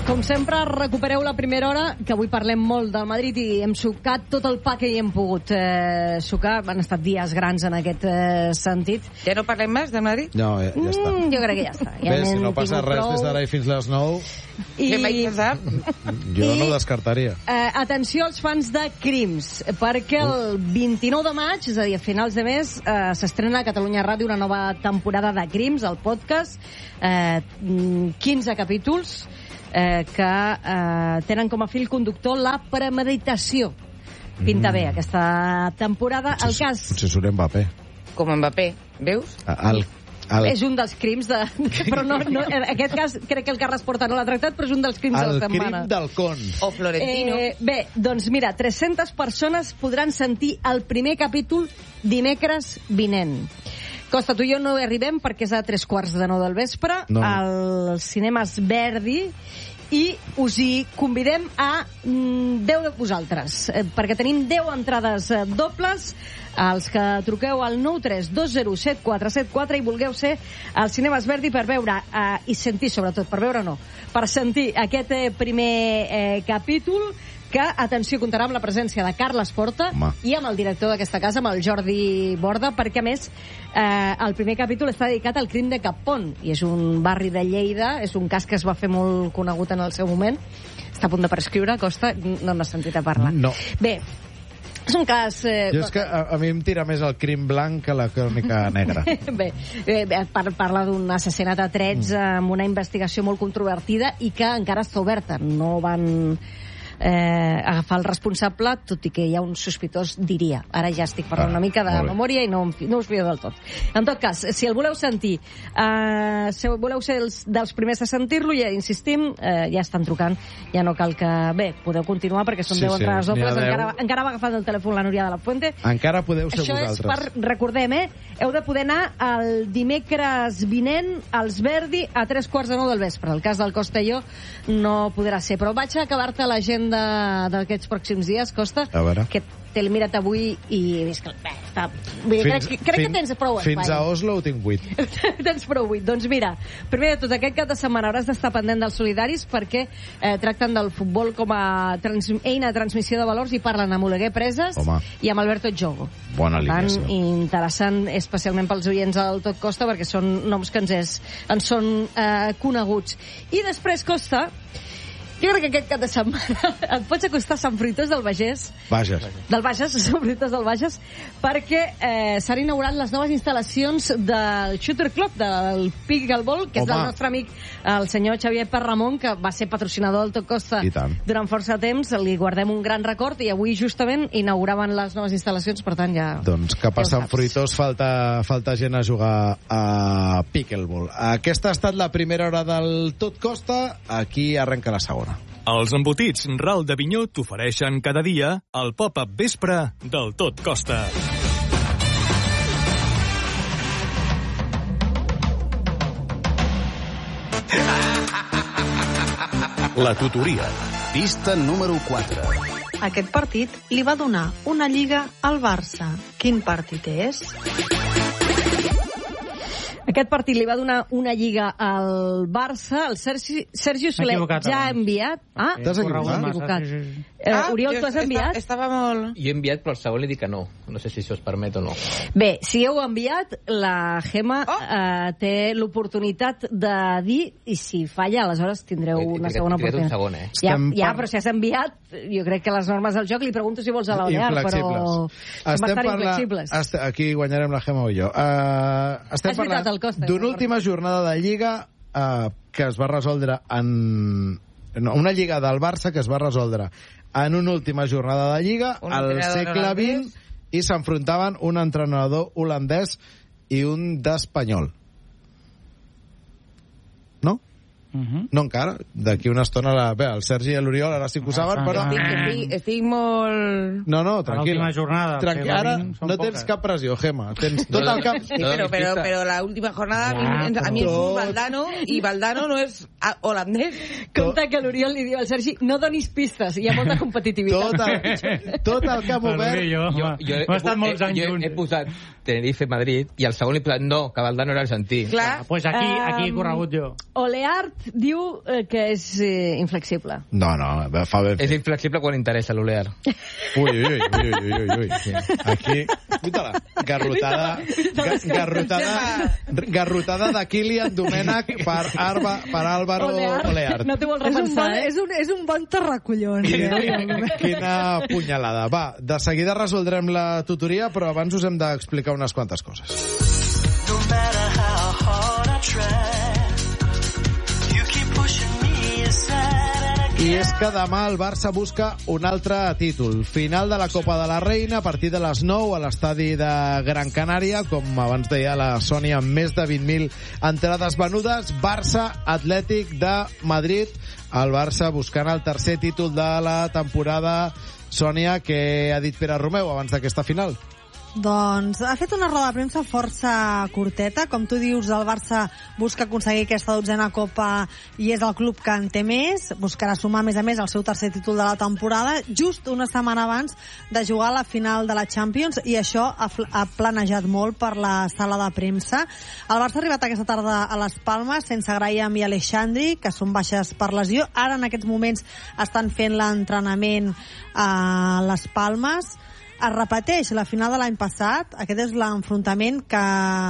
Com sempre, recupereu la primera hora, que avui parlem molt del Madrid i hem sucat tot el pa que hi hem pogut eh, sucar. Han estat dies grans en aquest eh, sentit. Ja no parlem més de Madrid? No, ja, ja està. Mm, jo crec que ja està. Ja Bé, si no passa res prou. des d'ara i fins les nou... I... Què vaig pensar? Jo I... no ho descartaria. Eh, atenció als fans de Crims, perquè el vint-i-nou de maig, és a dir, a finals de mes, eh, s'estrena a Catalunya Ràdio una nova temporada de Crims, el podcast, eh, quinze capítols, eh, que eh, tenen com a fil conductor la premeditació. Pinta mm. bé aquesta temporada. Potser, el cas... potser surt Mbappé. Com Mbappé, veus? El, el... És un dels crims de... Però no, no, en aquest cas crec que el Carles Porta no l'ha tractat, però és un dels crims el de la setmana. El crim del con. O Florentino. Eh, bé, doncs mira, tres-centes persones podran sentir el primer capítol dimecres vinent. Costa, tu i jo no hi arribem perquè és a tres quarts de nou del vespre, no. Als cinemes Verdi, i us hi convidem a mm, deu de vosaltres, eh, perquè tenim deu entrades eh, dobles, els que truqueu al nou tres dos zero set quatre set quatre i vulgueu ser als cinemes Verdi per veure, eh, i sentir sobretot, per veure no, per sentir aquest eh, primer eh, capítol, que, atenció, comptarà amb la presència de Carles Porta Home. I amb el director d'aquesta casa, amb el Jordi Borda, perquè, a més, eh, el primer capítol està dedicat al crim de Capon, i és un barri de Lleida, és un cas que es va fer molt conegut en el seu moment, està a punt de prescriure, Costa, no n'has sentit a parlar. No. Bé, és un cas... Eh... Jo és que a, a mi em tira més el crim blanc que la crònica negra. Bé, eh, par parla d'un assassinat a trets mm. amb una investigació molt controvertida i que encara està oberta. No van... Eh, agafar el responsable, tot i que hi ha un sospitós, diria. Ara ja estic parlant ah, una mica de memòria i no, no us fio del tot. En tot cas, si el voleu sentir, eh, si voleu ser els, dels primers a sentir-lo, ja insistim, eh, ja estan trucant, ja no cal que... Bé, podeu continuar perquè són sí, deu sí, entrades dobles, encara, encara va agafant el telèfon la Núria de la Fuente. Encara podeu ser Això vosaltres. Això és per, recordem, eh? Heu de poder anar el dimecres vinent als Verdi a tres quarts de nou del vespre. El cas del Costa i jo no podrà ser, però vaig a acabar-te l'agenda d'aquests pròxims dies, Costa, que t'he mirat avui i he vist que... Bé, està... Fins, crec, crec fins, que tens prou espai. Fins a Oslo ho tinc vuit. Tens prou vuit. Doncs mira, primer de tot, aquest cap de setmana hauràs d'estar pendent dels solidaris perquè eh, tracten del futbol com a trans, eina de transmissió de valors i parlen amb Oleguer Preses Home. I amb Alberto Jogo. Bona alineació. Per tant, interessant, especialment pels oients del Tot Costa, perquè són noms que ens, és, ens són eh, coneguts. I després, Costa, jo crec que aquest cap de setmana et pots acostar a Sant Fruitós del Bages. Bages. Del Bages, Sant Fruitós del Bages, perquè eh, s'han inaugurat les noves instal·lacions del Shooter Club, del Pickleball, que Home. És del nostre amic, el senyor Xavier Perramon, que va ser patrocinador del Tot Costa durant força temps. Li guardem un gran record i avui justament inauguraven les noves instal·lacions, per tant ja... Doncs cap a Sant Fruitós falta, falta gent a jugar a Pickleball. Aquesta ha estat la primera hora del Tot Costa, aquí arrenca la segona. Els embotits Ral d'Avinyó t'ofereixen cada dia el pop-up vespre del Tot Costa. La tutoria. Pista número quatre. Aquest partit li va donar una lliga al Barça. Quin partit és? Aquest partit li va donar una lliga al Barça. El Sergi, Sergi Soler ja ha enviat... Ah, t'has equivocat? equivocat. Eh, ah, Oriol, tu has enviat? Estava molt... Jo he enviat, però el segon li dic que no. No sé si això es permet o no. Bé, si heu enviat, la Gemma oh. eh, té l'oportunitat de dir, i si falla, aleshores tindreu he, una he, segona he oportunitat. Un segon, eh? Ja, ja, però si has enviat, jo crec que les normes del joc, li pregunto si vols a la Balear, però són bastant inflexibles. Estem, aquí guanyarem la Gemma o jo. Uh, estem parlant d'una última jornada de Lliga uh, que es va resoldre en... No, una Lliga del Barça que es va resoldre en una última jornada de Lliga al segle vint i s'enfrontaven un entrenador holandès i un d'espanyol. No? Uh-huh. No encara. D'aquí una estona la... Bé, el Sergi i l'Oriol ara sí que ho saben, però... Estic, estic, estic molt... No, no, tranquil. L'última jornada. Tranquil. Ara no tens cap pressió, Gemma. Tens tot el cap... Sí, però, però, però la última jornada ah, a mi és un Valdano i Valdano no és holandès. Compte que l'Oriol li diu al Sergi no donis pistes, hi ha molta competitivitat. Tot el, tot el camp obert... Jo, jo, jo, he, estat molts anys jo he, he posat Tenerife-Madrid i el segon he posat no, que Valdano era argentí. Clar. Pues aquí, aquí he corregut jo. Oleart diu eh, que és eh, inflexible. No, no, fa bé. És inflexible quan interessa l'Olear. Ui, ui, ui, ui, ui, ui, ui. Sí. Aquí, escolta-la, garrotada, ga, garrotada, garrotada de Kilian Domènech per, Arba, per Álvaro Oleart. No t'ho vol repensar, és un bon, eh? És un, és un bon terracollons. Quina, quina punyalada. Va, de seguida resoldrem la tutoria, però abans us hem d'explicar unes quantes coses. No matter how hard I try, you keep pushing me aside. I és que demà el Barça busca un altre títol. Final de la Copa de la Reina a partir de les nou a l'estadi de Gran Canària, com abans deia la Sònia, amb més de vint mil entrades venudes. Barça Atlètic de Madrid. El Barça buscant el tercer títol de la temporada. Sònia, què ha dit Pere Romeu abans d'aquesta final? Doncs ha fet una roda de premsa força curteta. Com tu dius, el Barça busca aconseguir aquesta dotzena Copa i és el club que en té més. Buscarà sumar, a més a més, el seu tercer títol de la temporada, just una setmana abans de jugar a la final de la Champions, i això ha, ha planejat molt per la sala de premsa. El Barça ha arribat aquesta tarda a les Palmes sense Graham i Alexandri, que són baixes per lesió. Ara, en aquests moments, estan fent l'entrenament a les Palmes. Es repeteix la final de l'any passat. Aquest és l'enfrontament que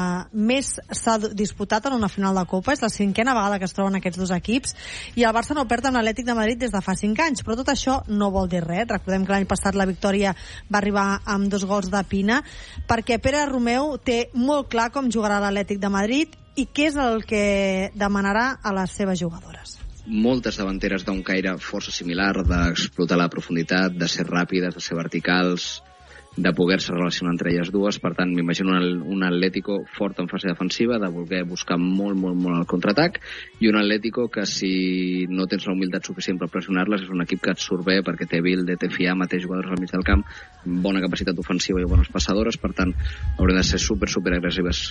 més s'ha disputat en una final de Copa. És la cinquena vegada que es troben aquests dos equips, i el Barça no perd amb l'Atlètic de Madrid des de fa cinc anys, però tot això no vol dir res. Recordem que l'any passat la victòria va arribar amb dos gols de Pina, perquè Pere Romeu té molt clar com jugarà l'Atlètic de Madrid i què és el que demanarà a les seves jugadores. Moltes davanteres d'un caire força similar, d'explotar la profunditat, de ser ràpides, de ser verticals, de poder-se relacionar entre elles dues. Per tant, m'imagino un, un Atlético fort en fase defensiva, de voler buscar molt, molt, molt el contraatac, i un Atlético que, si no tens la humilitat suficient per pressionar-les, és un equip que et surt bé perquè té Bilde, té Fiamma, té jugadors al mig del camp, bona capacitat ofensiva i bones passadores. Per tant, haurem de ser super, super agressives.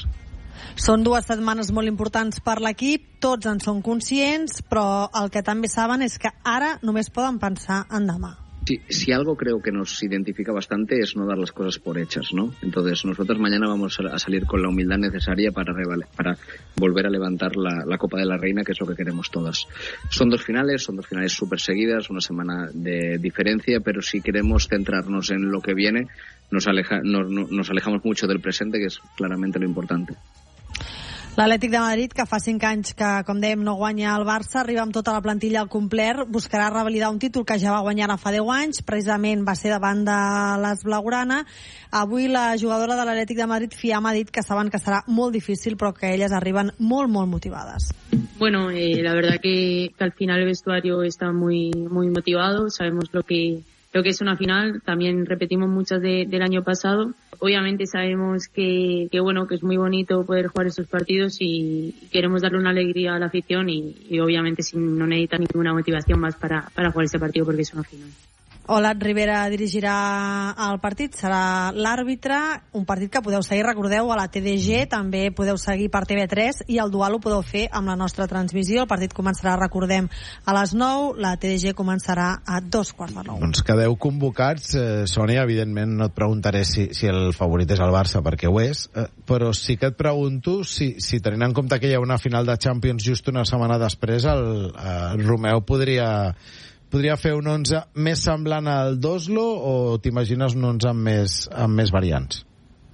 Són dues setmanes molt importants per l'equip, tots en són conscients, però el que també saben és que ara només poden pensar en demà. Si, si algo creo que nos identifica bastante es no dar las cosas por hechas, ¿no? Entonces, nosotros mañana vamos a salir con la humildad necesaria para, para volver a levantar la, la Copa de la Reina, que es lo que queremos todas. Son dos finales, son dos finales súper seguidas, una semana de diferencia, pero si queremos centrarnos en lo que viene, nos, aleja, nos, nos alejamos mucho del presente, que es claramente lo importante. L'Atlètic de Madrid, que fa cinc anys que, com dèiem, no guanya el Barça, arriba amb tota la plantilla al complet, buscarà revalidar un títol que ja va guanyar fa deu anys, precisament va ser davant de les Blaugrana. Avui la jugadora de l'Atlètic de Madrid, Fiamma, ha dit que saben que serà molt difícil, però que elles arriben molt, molt motivades. Bueno, eh, la verdad que, que al final el vestuario está muy, muy motivado, sabemos lo que... lo que es una final, también repetimos muchas de, del año pasado. Obviamente sabemos que, que bueno, que es muy bonito poder jugar estos partidos y queremos darle una alegría a la afición y, y obviamente sin, no necesita ninguna motivación más para, para jugar este partido porque es una final. Olat Rivera dirigirà el partit, serà l'àrbitre, un partit que podeu seguir, recordeu, a la T D G, també podeu seguir per T V tres, i el dual ho podeu fer amb la nostra transmissió. El partit començarà, recordem, a les nou, la T D G començarà a dos quarts de nou. Doncs quedeu convocats. eh, Sònia, evidentment no et preguntaré si, si el favorit és el Barça, perquè ho és, eh, però sí que et pregunto si, si tenint en compte que hi ha una final de Champions just una setmana després, el, el Romeu podria... podria fer un onze més semblant al d'Oslo, o t'imagines un onze amb més, amb més variants?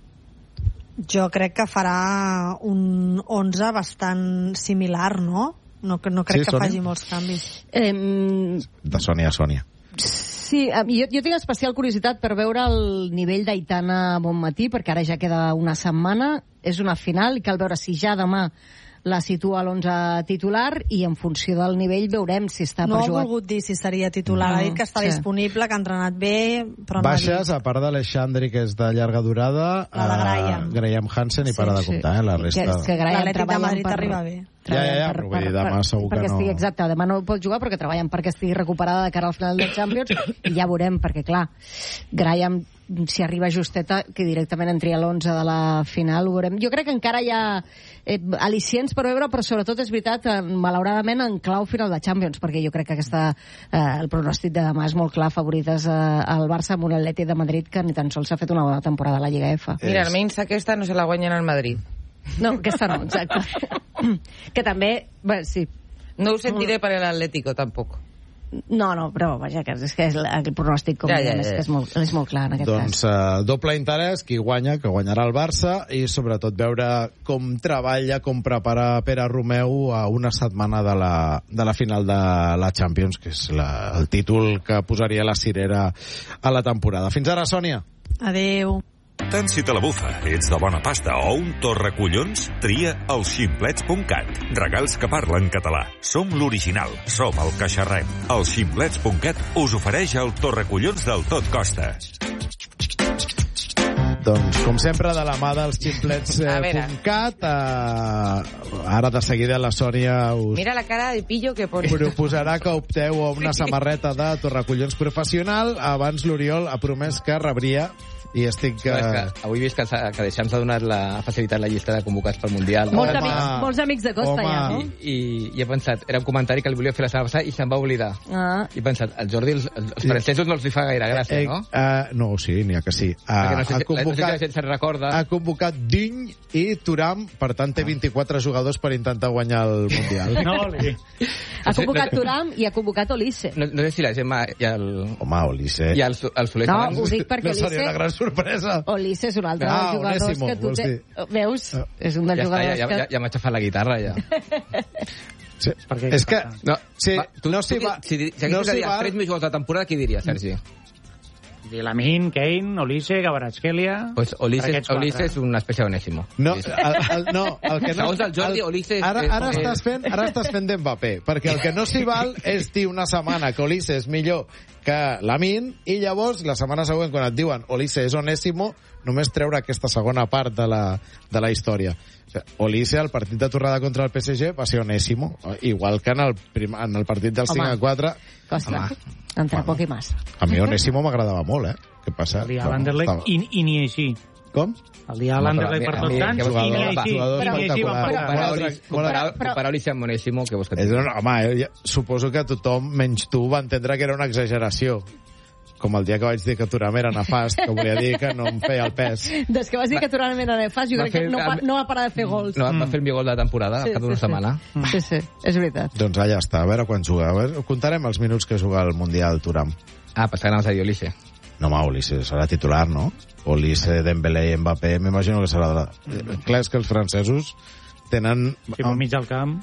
Jo crec que farà un onze bastant similar, no? No, no crec sí, que Sònia? Faci molts canvis. Eh, de Sònia a Sònia. Sí, jo, jo tinc especial curiositat per veure el nivell d'Aitana Bonmatí, perquè ara ja queda una setmana, és una final, i cal veure si ja demà la situa a l'onze titular, i en funció del nivell veurem si està no per jugar. No ha volgut dir si seria titular, no, ha dit que està sí. disponible, que ha entrenat bé, però baixes, no a part d'Alexandri, que és de llarga durada, la de Graham, Graham Hansen, i sí, para de comptar, sí. eh, la resta. Que, que l'Atlètic de Madrid per... arriba bé. Ja, ja, ja, però vull dir, demà segur que no... Estigui, exacte, demà no pot jugar perquè treballen perquè estigui recuperada de cara al final del Champions, i ja veurem, perquè clar, Graham, si arriba justeta, que directament entri a l'onze de la final, ho veurem. Jo crec que encara hi ha eh, al·licients per veure, però sobretot és veritat, eh, malauradament, en clau final de Champions, perquè jo crec que aquesta, eh, el pronòstic de demà és molt clar, favorites eh, al Barça amb un Atlètic de Madrid que ni tan sols s'ha fet una bona temporada a la Lliga F. Mira, almenys aquesta no se la guanyen al Madrid. No, aquesta no, exacte. Que també, bé, sí, No ho sentiré per l'Atlético, tampoc. No, no, però vaja, que és que és el pronòstic com ja, ja, ja. És, que és, molt, és molt clar en aquest doncs, cas. Doncs uh, doble interès, qui guanya, que guanyarà el Barça, i sobretot veure com treballa, com prepara Pere Romeu a una setmana de la, de la final de la Champions, que és la, el títol que posaria la cirera a la temporada. Fins ara, Sònia. Adéu. Tant si te la bufa, ets de bona pasta o un torracollons, tria el ximplets punt cat. Regals que parlen català. Som l'original, som el que xerrem. El ximplets punt cat us ofereix el torracollons del Tot Costa. Doncs, com sempre, de la mà dels ximplets punt cat, eh, ara de seguida la Sònia us... Mira la cara de pillo que pone. Proposarà que opteu a una samarreta de torracollons professional. Abans l'Oriol ha promès que rebria i estic... No, és que avui he vist que, que Deixams ha donat la, ha facilitat la llista de convocats pel Mundial. Molts, amics, molts amics de Costa, home. Ja, no? I, i, I he pensat, era un comentari que li volia fer la setmana passada i se'n va oblidar. Ah. I he pensat, el Jordi, els, els francesos no els hi fa gaire gràcia, eh, no? Uh, no, sí, n'hi ha que sí. Uh, no sé, ha, convocat, no sé si recorda. ha convocat Digne i Thuram, per tant té vint-i-quatre jugadors per intentar guanyar el Mundial. No, ha convocat Thuram i ha convocat Olise. No, no sé si la Gemma i el... Home, Olise... I el, el Soler... No, ho dic perquè Olise... No seria una gran sorpresa. Olise és un altre ah, dels jugadors Onésimo, que tu te... Veus? Uh, és un dels ja jugadors està, ja, que... Ja, ja m'ha aixafat la guitarra, ja. Sí. És que... No, sí, va, tu, no s'hi va... Si, si no s'hi va... tres més gols de temporada, qui diria, Sergi? Lamin, Kane, Olise, Kvaratskhelia... Pues Olise, Olise és una espècie d'Onésimo. No, el, el, no, el que no... Segons el Jordi, Olise... Ara, ara, estàs fent, ara estàs fent d'Mbappé, perquè el que no s'hi val és dir una setmana que Olise és millor que Lamin, i llavors, la setmana següent, quan et diuen Olise és Onésimo, només treure aquesta segona part de la, de la història. O sigui, Olise, al partit de tornada contra el P S G, va ser Onésimo, igual que en el, prim, en el partit del cinc a quatre. Costa, entre poc i mas. A mi Onésimo m'agradava molt, eh? Què passa? El dia a l'Anderlecht i, i ni així. Com? El dia a l'Anderlecht per tots cants i ni així. Comparar Olise amb Onésimo, què vols que et digui? Home, suposo que tothom, menys tu, va entendre que era una exageració. Com el dia que vaig dir que Thuram era nefast, que volia dir que no em feia el pes. Des que vas dir que Thuram era nefast, jo crec que no, no va parar de fer gols. No, va fer el millor gol de temporada, al cap d'una setmana. Sí, sí, és veritat. Doncs allà està, a veure quan juga. A veure, contarem els minuts que juga al Mundial Thuram. Ah, pensava que anaves a dir Olise. No, home, Olise serà titular, no? Olise, Dembélé i Mbappé, m'imagino que serà... De la... Clar, és que els francesos tenen... Sí, pel mig del camp...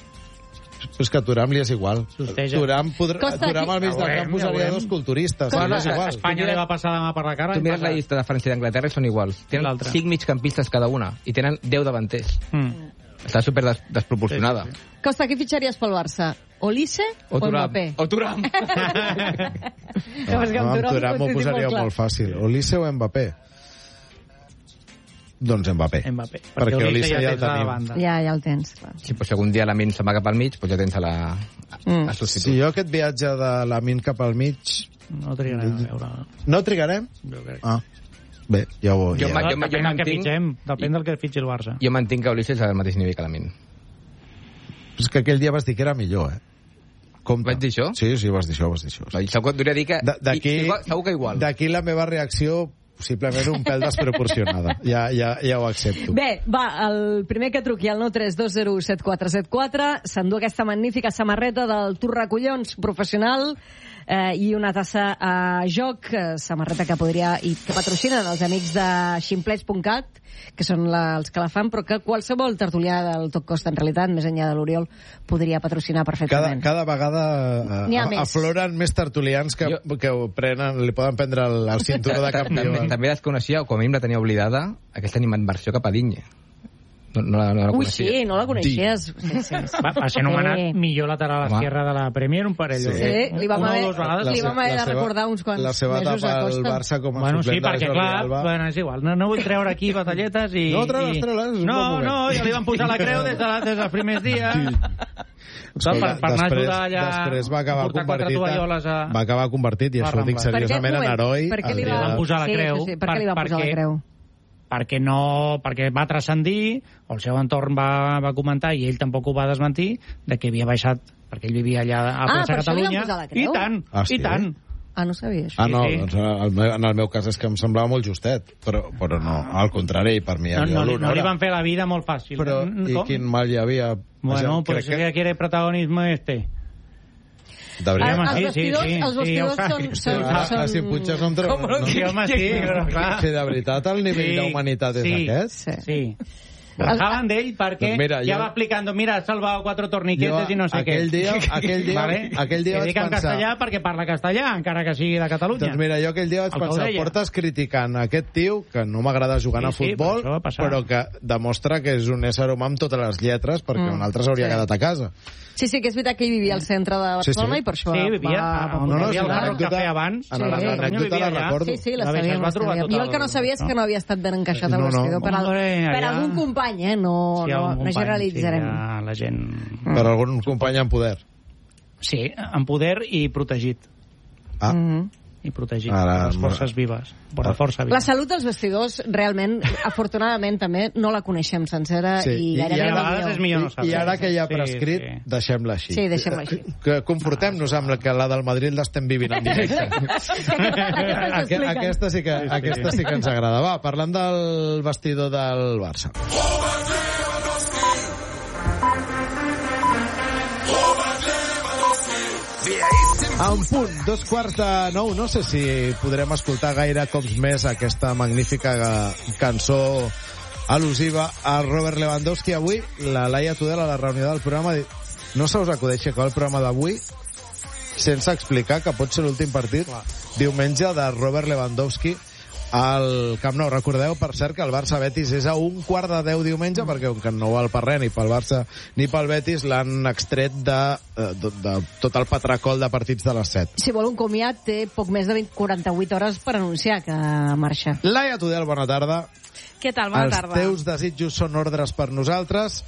És que a Thuram li és igual. Sosteja. Thuram, podrà, Thuram al mig del camp posaria dos culturistes. Bueno, és igual. Espanya li va passar la mà per la cara. Tu mires la llista de França i d'Anglaterra i són iguals. Tenen cinc migcampistes cada una i tenen deu davanters. Mm. Està super des desproporcionada. Sí, sí, sí. Costa, qui fitxaries pel Barça? Olise o, o Mbappé? O Thuram. no, no, amb Thuram ho posaria molt, molt fàcil. Olise o Mbappé? Doncs Mbappé. Mbappé. Perquè, perquè Olise ja, ja el tenim. Ja, ja el tens. Clar. Sí, però si algun dia Lamin se'n va cap al mig, doncs ja tens a la mm. a substitut. Si jo aquest viatge de Lamin cap al mig... No trigarem a veure. No trigarem? Jo crec. Ah. Bé, ja ho... Jo, ja. jo, jo, jo mantinc... que fitxem, depèn del que fitxi el Barça. Jo mantinc que Olise és al mateix nivell que Lamin. És que aquell dia vas dir que era millor, eh? Com vaig dir això? Sí, sí, vas dir això, vas dir això. No, segur, dir que... D'aquí... Segur que igual. D'aquí la meva reacció... possiblement un pèl desproporcionada. Ja, ja, ja ho accepto. Bé, va, el primer que truqui al nou tres dos zero set quatre set quatre s'endú aquesta magnífica samarreta del Torracollons professional eh, i una tassa a joc, eh, samarreta que podria i que patrocinen els amics de ximplets punt cat, que són la, els que la fan, però que qualsevol tertulià del Tot Costa, en realitat, més enllà de l'Oriol, podria patrocinar perfectament. Cada, cada vegada eh, afloren més tertulians que, jo... que ho prenen, li poden prendre el, el cinturó de campió. També, també desconeixia, o com a mi la tenia oblidada, aquesta animadversió cap a Digne. No, no, la, no la Ui, coneixia. sí, no la coneixies. Sí, sí, sí. Va, va ser anomenat sí. millor lateral esquerra de la Premier un parell. Sí, sí. li vam haver, li vam haver de recordar uns quants la seva mesos a Costa. El Barça com a bueno, suplent sí, perquè, de clar, Alba. Bueno, és igual. No, no vull treure aquí batalletes i... No, treu-les, treu-les. No, no, ja li van posar la creu des, de, des dels primers dies. Sí. Per, per anar a ajudar allà... Després va acabar convertit, a... va acabar convertit, i això ho dic seriosament, en heroi. Per què li van posar la creu? Sí, sí, per què li van posar la creu? perquè no perquè va transcendir, o el seu entorn va, va comentar, i ell tampoc ho va desmentir, de que havia baixat, perquè ell vivia allà a ah, Plaça Catalunya. Ah, I tant, ah, sí, i tant. Ah, no sabia això. Ah, no, doncs en el meu cas és que em semblava molt justet, però, però no, al contrari, per mi hi havia no, no, l'honor. no li van fer la vida molt fàcil. Però, i Com? quin mal hi havia? Bueno, pues que... que quiere protagonismo este. De veritat. Els vestidors, sí, sí, els vestidors sí, són... són, ah, són... Si Puigcercó no em trobo... No? Sí, home, sí, però clar. Si de veritat el nivell sí, d'humanitat és sí, aquest? Sí, sí. Rajaban d'ell perquè doncs mira, ja jo... va explicando, mira, ha salvado cuatro torniquetes jo, i no sé aquell què. Dia, aquell dia, vale? aquell dia I vaig dic en pensar... castellà perquè parla castellà, encara que sigui de Catalunya. Doncs mira, jo aquell dia vaig pensar, portes criticant aquest tio, que no m'agrada jugant sí, a futbol, sí, però que demostra que és un ésser humà amb totes les lletres, perquè mm. un altre s'hauria sí. quedat a casa. Sí, sí, que és veritat que ell vivia al centre de Barcelona sí, sí. i per això sí, vivia, va... on no, no, havia el Hard Rock Café abans. Sí, l'anècdota la recordo. Sí, sí, la sabia, la sabia. Jo el que no sabia és que no havia estat ben encaixat al vestidor per, al, per algun company, eh? No, no, no generalitzarem. La gent... Per algun company en poder. Sí, en poder i protegit. Ah. I protegit Ara, les forces vives. Per la força viva. La salut dels vestidors, realment, afortunadament, també no la coneixem sencera sí. i, I, i, i, ara, és millor no i, I ara que ja ha prescrit, sí, sí. deixem-la així. Sí, deixem-la així. Que confortem-nos amb que la del Madrid l'estem vivint en directe. aquesta, aquesta, sí que, aquesta sí que ens agrada. Va, parlant del vestidor del Barça. A un punt, dos quarts de nou, no sé si podrem escoltar gaire cops més aquesta magnífica cançó al·lusiva a Robert Lewandowski. Avui, la Laia Tudela, a la reunió del programa, no se us acudeix acabar el programa d'avui sense explicar que pot ser l'últim partit diumenge de Robert Lewandowski al Camp Nou. Recordeu, per cert, que el Barça-Betis és a un quart de deu diumenge, perquè com que no val per res, ni pel Barça ni pel Betis, l'han extret de, de, de tot el patracol de partits de les set. Si vol un comiat, té poc més de vint, quaranta-vuit hores per anunciar que marxa. Laia Tudel, bona tarda. Què tal? Bona Els tarda. Els teus desitjos són ordres per nosaltres.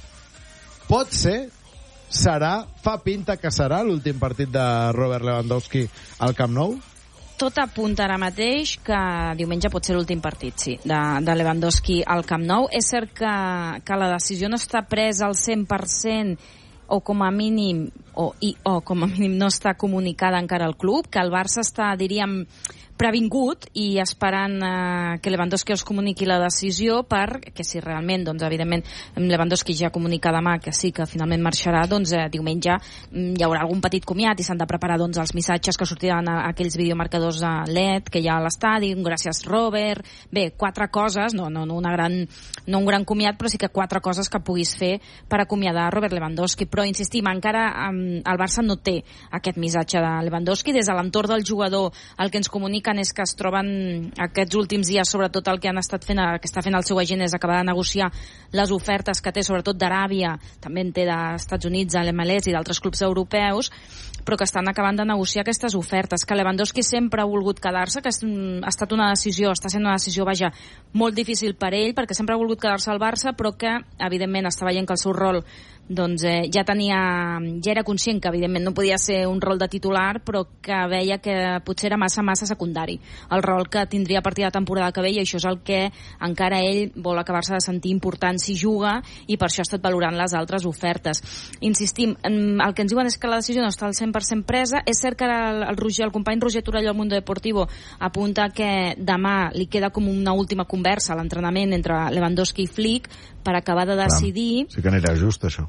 Pot ser, serà, fa pinta que serà l'últim partit de Robert Lewandowski al Camp Nou? Tot apunta ara mateix que diumenge pot ser l'últim partit, sí, de, de Lewandowski al Camp Nou. És cert que, que la decisió no està presa al cent per cent o com a mínim o, i, o com a mínim no està comunicada encara al club, que el Barça està, diríem, previngut i esperant eh, que Lewandowski els comuniqui la decisió per que si realment, doncs evidentment Lewandowski ja comunica demà que sí que finalment marxarà, doncs eh, diumenge hi haurà algun petit comiat i s'han de preparar doncs els missatges que sortiran a, a aquells videomarcadors a L E D que hi ha a l'estadi, gràcies Robert, bé, quatre coses, no, no, no, una gran, no un gran comiat, però sí que quatre coses que puguis fer per acomiadar Robert Lewandowski, però insistim, encara um, el Barça no té aquest missatge de Lewandowski, des de l'entorn del jugador el que ens comunica és que es troben aquests últims dies, sobretot el que han estat fent, el que està fent el seu agent és acabar de negociar les ofertes que té, sobretot d'Aràbia, també en té d'Estats Units, de l'M L S i d'altres clubs europeus, però que estan acabant de negociar aquestes ofertes, que Lewandowski sempre ha volgut quedar-se, que ha estat una decisió, està sent una decisió, vaja, molt difícil per ell, perquè sempre ha volgut quedar-se al Barça, però que, evidentment, està veient que el seu rol doncs eh, ja tenia, ja era conscient que evidentment no podia ser un rol de titular, però que veia que potser era massa, massa secundari el rol que tindria a partir de la temporada que ve, i això és el que encara ell vol acabar-se de sentir important si juga, i per això ha estat valorant les altres ofertes. Insistim, el que ens diuen és que la decisió no està al cent per cent presa. És cert que el, el, Roger, el company Roger Torelló al Mundo Deportivo apunta que demà li queda com una última conversa a l'entrenament entre Lewandowski i Flick per acabar de decidir. Sí que anirà just, això.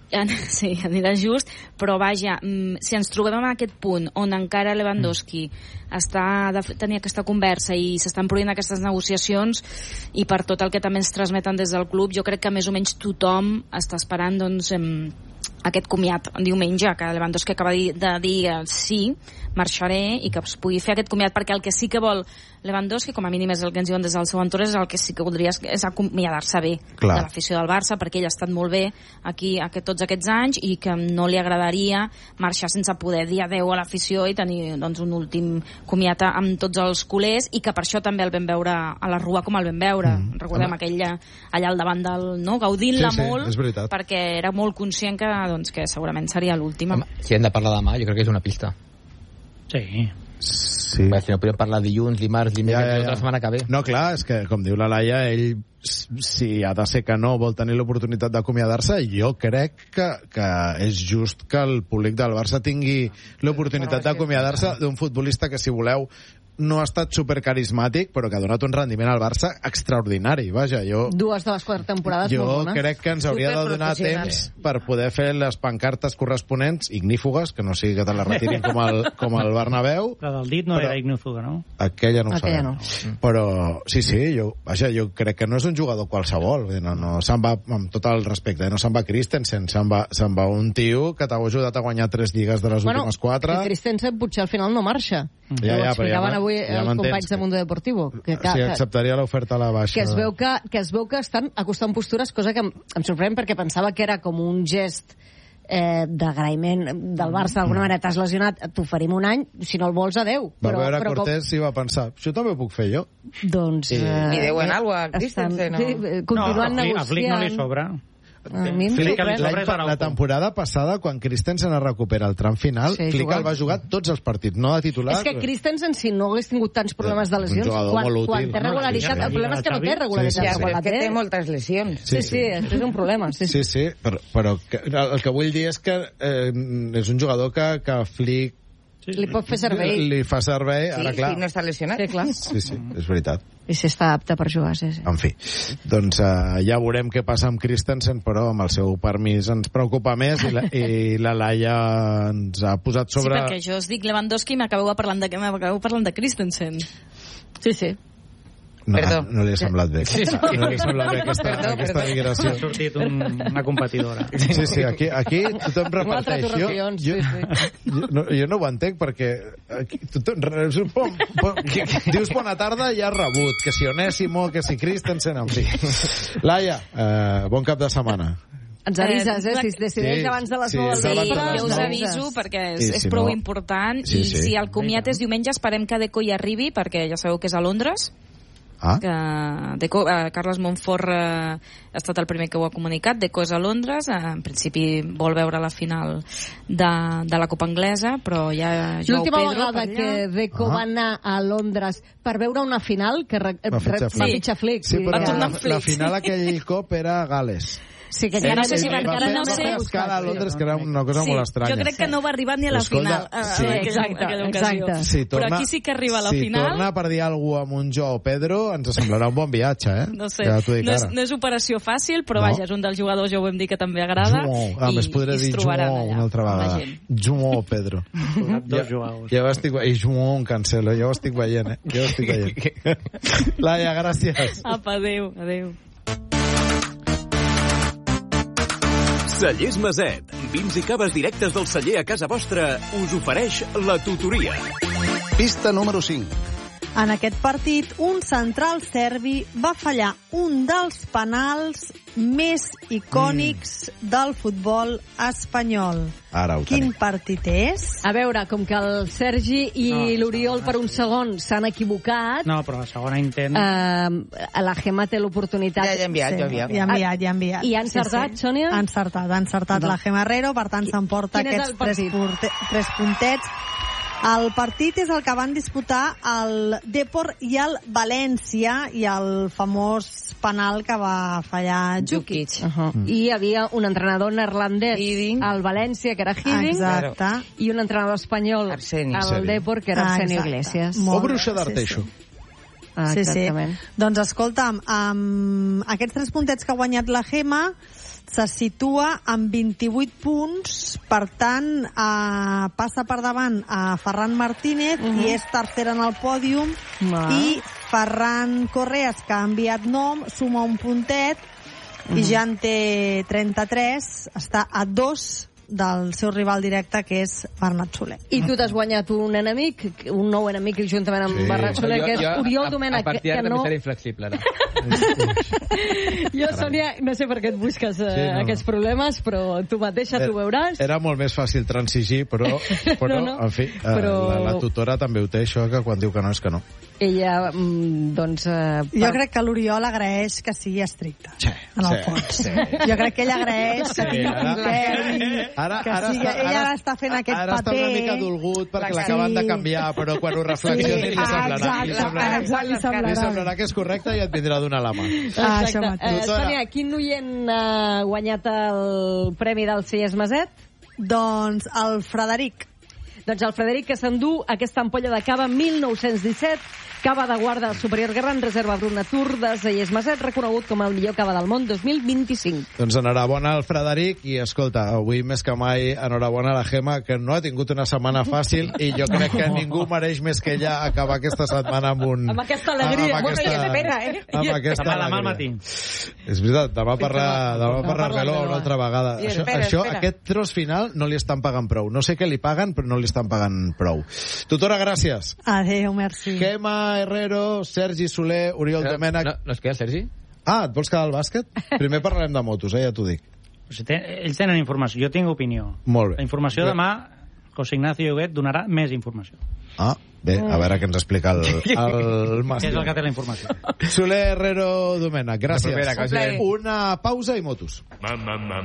Sí, anirà just, però vaja, si ens trobem en aquest punt on encara Lewandowski està de tenir aquesta conversa i s'estan produint aquestes negociacions, i per tot el que també ens transmeten des del club, jo crec que més o menys tothom està esperant doncs aquest comiat diumenge, que Lewandowski acaba de dir sí, marxaré, i que es pugui fer aquest comiat, perquè el que sí que vol Lewandowski, com a mínim és el que ens diuen des del seu entorn, és el que sí que voldria és acomiadar-se bé Clar. de l'afició del Barça, perquè ell ha estat molt bé aquí aquest, tots aquests anys, i que no li agradaria marxar sense poder dir adeu a l'afició i tenir doncs, un últim comiat amb tots els culers, i que per això també el vam veure a la Rua com el vam veure. Mm. Recordem Home. aquell allà al davant del... No? Gaudint-la sí, sí, molt, perquè era molt conscient que, doncs, que segurament seria l'última. Si hem de parlar demà, jo crec que és una pista. Sí. Sí. Bé, si no podem parlar dilluns, dimarts, dimecres, ja, ja, ja. la setmana que ve. No, clar, és que, com diu la Laia, ell, si ha de ser que no vol tenir l'oportunitat d'acomiadar-se, jo crec que, que és just que el públic del Barça tingui l'oportunitat d'acomiadar-se d'un futbolista que, si voleu, no ha estat supercarismàtic, però que ha donat un rendiment al Barça extraordinari. Vaja, jo... Dues de les quatre temporades jo molt bones. crec que ens hauria de donar temps per poder fer les pancartes corresponents, ignífugues, que no sigui que te la retirin com el, com el Bernabéu. La del dit no però... era ignífuga, no? Aquella no ho Aquella sabem. no. Però, sí, sí, jo, vaja, jo crec que no és un jugador qualsevol. No, no, se'n va, amb tot el respecte, no se'n va Christensen, se'n va, se'n va un tio que t'ha ajudat a guanyar tres lligues de les bueno, últimes quatre. Que Christensen potser al final no marxa. Ja, ja, ho explicaven ja, avui ja els companys de Mundo Deportivo. Que, que, sí, acceptaria l'oferta a la baixa. Que es, veu que, que es veu que estan acostant postures, cosa que em, em sorprèn perquè pensava que era com un gest eh, d'agraïment del Barça. D'alguna manera t'has lesionat, t'oferim un any, si no el vols, adeu. Va però, veure però, Cortés com... i va pensar, això també ho puc fer jo. Doncs... Sí. Eh, I deuen alguna cosa a Christensen, no? Sí, continuen no, negociant. A Flick no li sobra. A mi em Flick, sorprèn. la, la temporada passada, quan Christensen es recupera al tram final, Sí, Flick jugant. el va jugar tots els partits, no de titular. És que Christensen, si no hagués tingut tants problemes de Un lesions, jugador quan, molt útil. quan té regularitat, No, el problema és que no té regularitat. Sí, sí, sí. quan la Que té moltes lesions. Sí, sí, sí, és un problema. Sí, Sí, sí, però, però que, el que vull dir és que eh, és un jugador que, que Flick li pot fer servei. li fa servei, Sí, ara clar. sí, no està lesionat. Sí, clar. Sí, sí, és veritat. I si està apte per jugar, sí, sí. En fi, doncs uh, ja veurem què passa amb Christensen, però amb el seu permís ens preocupa més i la, i la Laia ens ha posat sobre... Sí, perquè jo us dic Lewandowski i m'acabeu parlant de, m'acabeu parlant de Christensen. Sí, sí. No, Perdó. no li ha semblat bé. Sí, sí. No li ha semblat bé aquesta, Perdó, aquesta perdó. digressió. Ha sortit un, una competidora. Sí, sí, aquí, aquí tothom Un altre reparteix. Jo, Torrepions, jo, sí, sí. jo, no, jo no ho entenc perquè aquí, tothom, és un pom, pom, dius bona tarda i has rebut, que si Onésimo, que si Christensen, en fi. Laia, eh, bon cap de setmana. Ens avises, eh? Si es decideix Sí, abans de les sí, nou és del abans de vespre, les Jo us nou. aviso perquè és, Sí, és si prou no- important Sí, i sí. si el comiat és diumenge esperem que Deco hi arribi perquè ja sabeu que és a Londres. Ah? Que Deco, eh, Carles Montfort eh, ha estat el primer que ho ha comunicat. Deco és a Londres, eh, en principi vol veure la final de, de la Copa Anglesa, però ja Joao L'última Pedro vegada per allà. que Deco Ah. va anar a Londres per veure una final, que re, Va fitxar re, Flick. va fitxar Flick. Sí, vull però dir Va tornar la, amb Flick. la final aquell cop era a Gales. Sí, que Ja ja no sé si va- va encara fer, no va sé. fer escala a Londres, que era una cosa Sí, molt estranya. jo crec que no va arribar ni a la Escolta, final. eh, sí. en aquella- Exacte, aquella ocasió. exacte. Si torna, Però aquí sí que arriba a la si final. torna per dir alguna cosa amb un Joao Pedro, ens semblarà un bon viatge, eh? No sé, Ja t'ho dic no és, ara. no és operació fàcil, però No. vaja, és un dels jugadors, ja ho vam dir, que també agrada. Joao. A i, més, podré i es dir trobaran Joao allà una altra amb la vegada. gent. Joao Pedro. Dos jugadors. Ja ho estic... I Joao en Cancelo, ja ho estic veient, eh? Ja ho estic veient. Laia, gràcies. Apa, adéu, adéu. Cellers Maset, vins i caves directes del celler a casa vostra, us ofereix la tutoria. Pista número cinc. En aquest partit, un central serbi va fallar un dels penals més icònics mm. del futbol espanyol. Ara ho Quin tenim. partit és? A veure, com que el Sergi i No, l'Oriol per un segon s'han equivocat, No, però la segona intent... eh, la Gemma té l'oportunitat... Ja, ja he enviat, ja he enviat. Ja ha enviat, ja ha enviat. I ha encertat, Sònia? Ha encertat, ha encertat Va. la Gemma Herrero, per tant s'emporta Quin és aquests el tres, partit? punte, tres puntets. El partit és el que van disputar el Depor i el València i el famós penal que va fallar Djukic. Uh -huh. mm. I hi havia un entrenador neerlandès Hiddink. al València, que era Hiddink, Exacte. i un entrenador espanyol Arseni. al Arseni. Depor, que era Ah, Arsenio exacte. Iglesias. Molt O bé, Bruixa sí, d'Arteixo. sí. Ah, Sí, sí. exactament. Doncs escolta'm, amb aquests tres puntets que ha guanyat la Gemma, se situa amb vint-i-vuit punts, per tant, eh, passa per davant a Ferran Martínez uh -huh. i és tercera en el pòdium, Va. i Ferran Correas, que ha enviat nom, suma un puntet, uh -huh. i ja en té trenta-tres, està a dos del seu rival directe, que és Bernat Soler. I tu t'has guanyat un enemic, un nou enemic juntament amb Sí. Bernat Soler, que és Oriol a, Domènech. a partir que d'ara no... també seré inflexible, ara. Jo, Sònia, no sé per què et busques eh, Sí, no, no. aquests problemes, però tu mateixa t'ho veuràs. Era molt més fàcil transigir, però, però No, no. en fi, eh, Però- la, la tutora també ho té, això, que quan diu que no és que no. ella, doncs... Eh, per... Jo crec que l'Oriol agraeix que sigui estricte, sí, en el sí, fons. Sí. Jo crec que ell agraeix que tingui sí, criteri, ara, que ara sigui, està, ella ara està fent aquest ara paper... Ara està una mica dolgut perquè l'acaben sí. de canviar, però quan ho reflexioni sí. li semblarà. Exacte, li semblarà, exacte, li semblarà. Li semblarà que és correcte i et vindrà a donar la mà. Ah, exacte. Eh, Sònia, quin oient ha guanyat el premi del Cellers Maset? Doncs el Frederic. Doncs el Frederic, que s'endú aquesta ampolla de cava mil nou-cents disset, cava de guarda superior Garant, reserva Bruna Tour de Cellers Maset, reconegut com el millor cava del món dos mil vint-i-cinc. Doncs enhorabona al Frederic i, escolta, avui més que mai enhorabona a la Gemma, que no ha tingut una setmana fàcil i jo crec que ningú mereix més que ella acabar aquesta setmana amb un... Amb aquesta alegria. Amb aquesta, bueno, espera, eh? Amb aquesta demà, demà al matí. És veritat, demà parla, demà parla Reló una altra vegada. I això, espera, això, espera. aquest tros final no li estan pagant prou. No sé què li paguen, però no li estan pagant prou. Tutora, gràcies. Adéu, merci. Gemma Herrero, Sergi Soler, Oriol no, Domènech... No, no es queda, Sergi? Ah, et vols quedar al bàsquet? Primer parlarem de motos, eh, ja t'ho dic. O sigui, ten, ells tenen informació, jo tinc opinió. Molt bé. La informació demà, José Ignacio Huguet donarà més informació. Ah, bé, a veure què ens explica el, el màster. És el que té la informació. Soler, Herrero, Domènech, gràcies. Una, Una pausa i motos. Mam, mam, mam.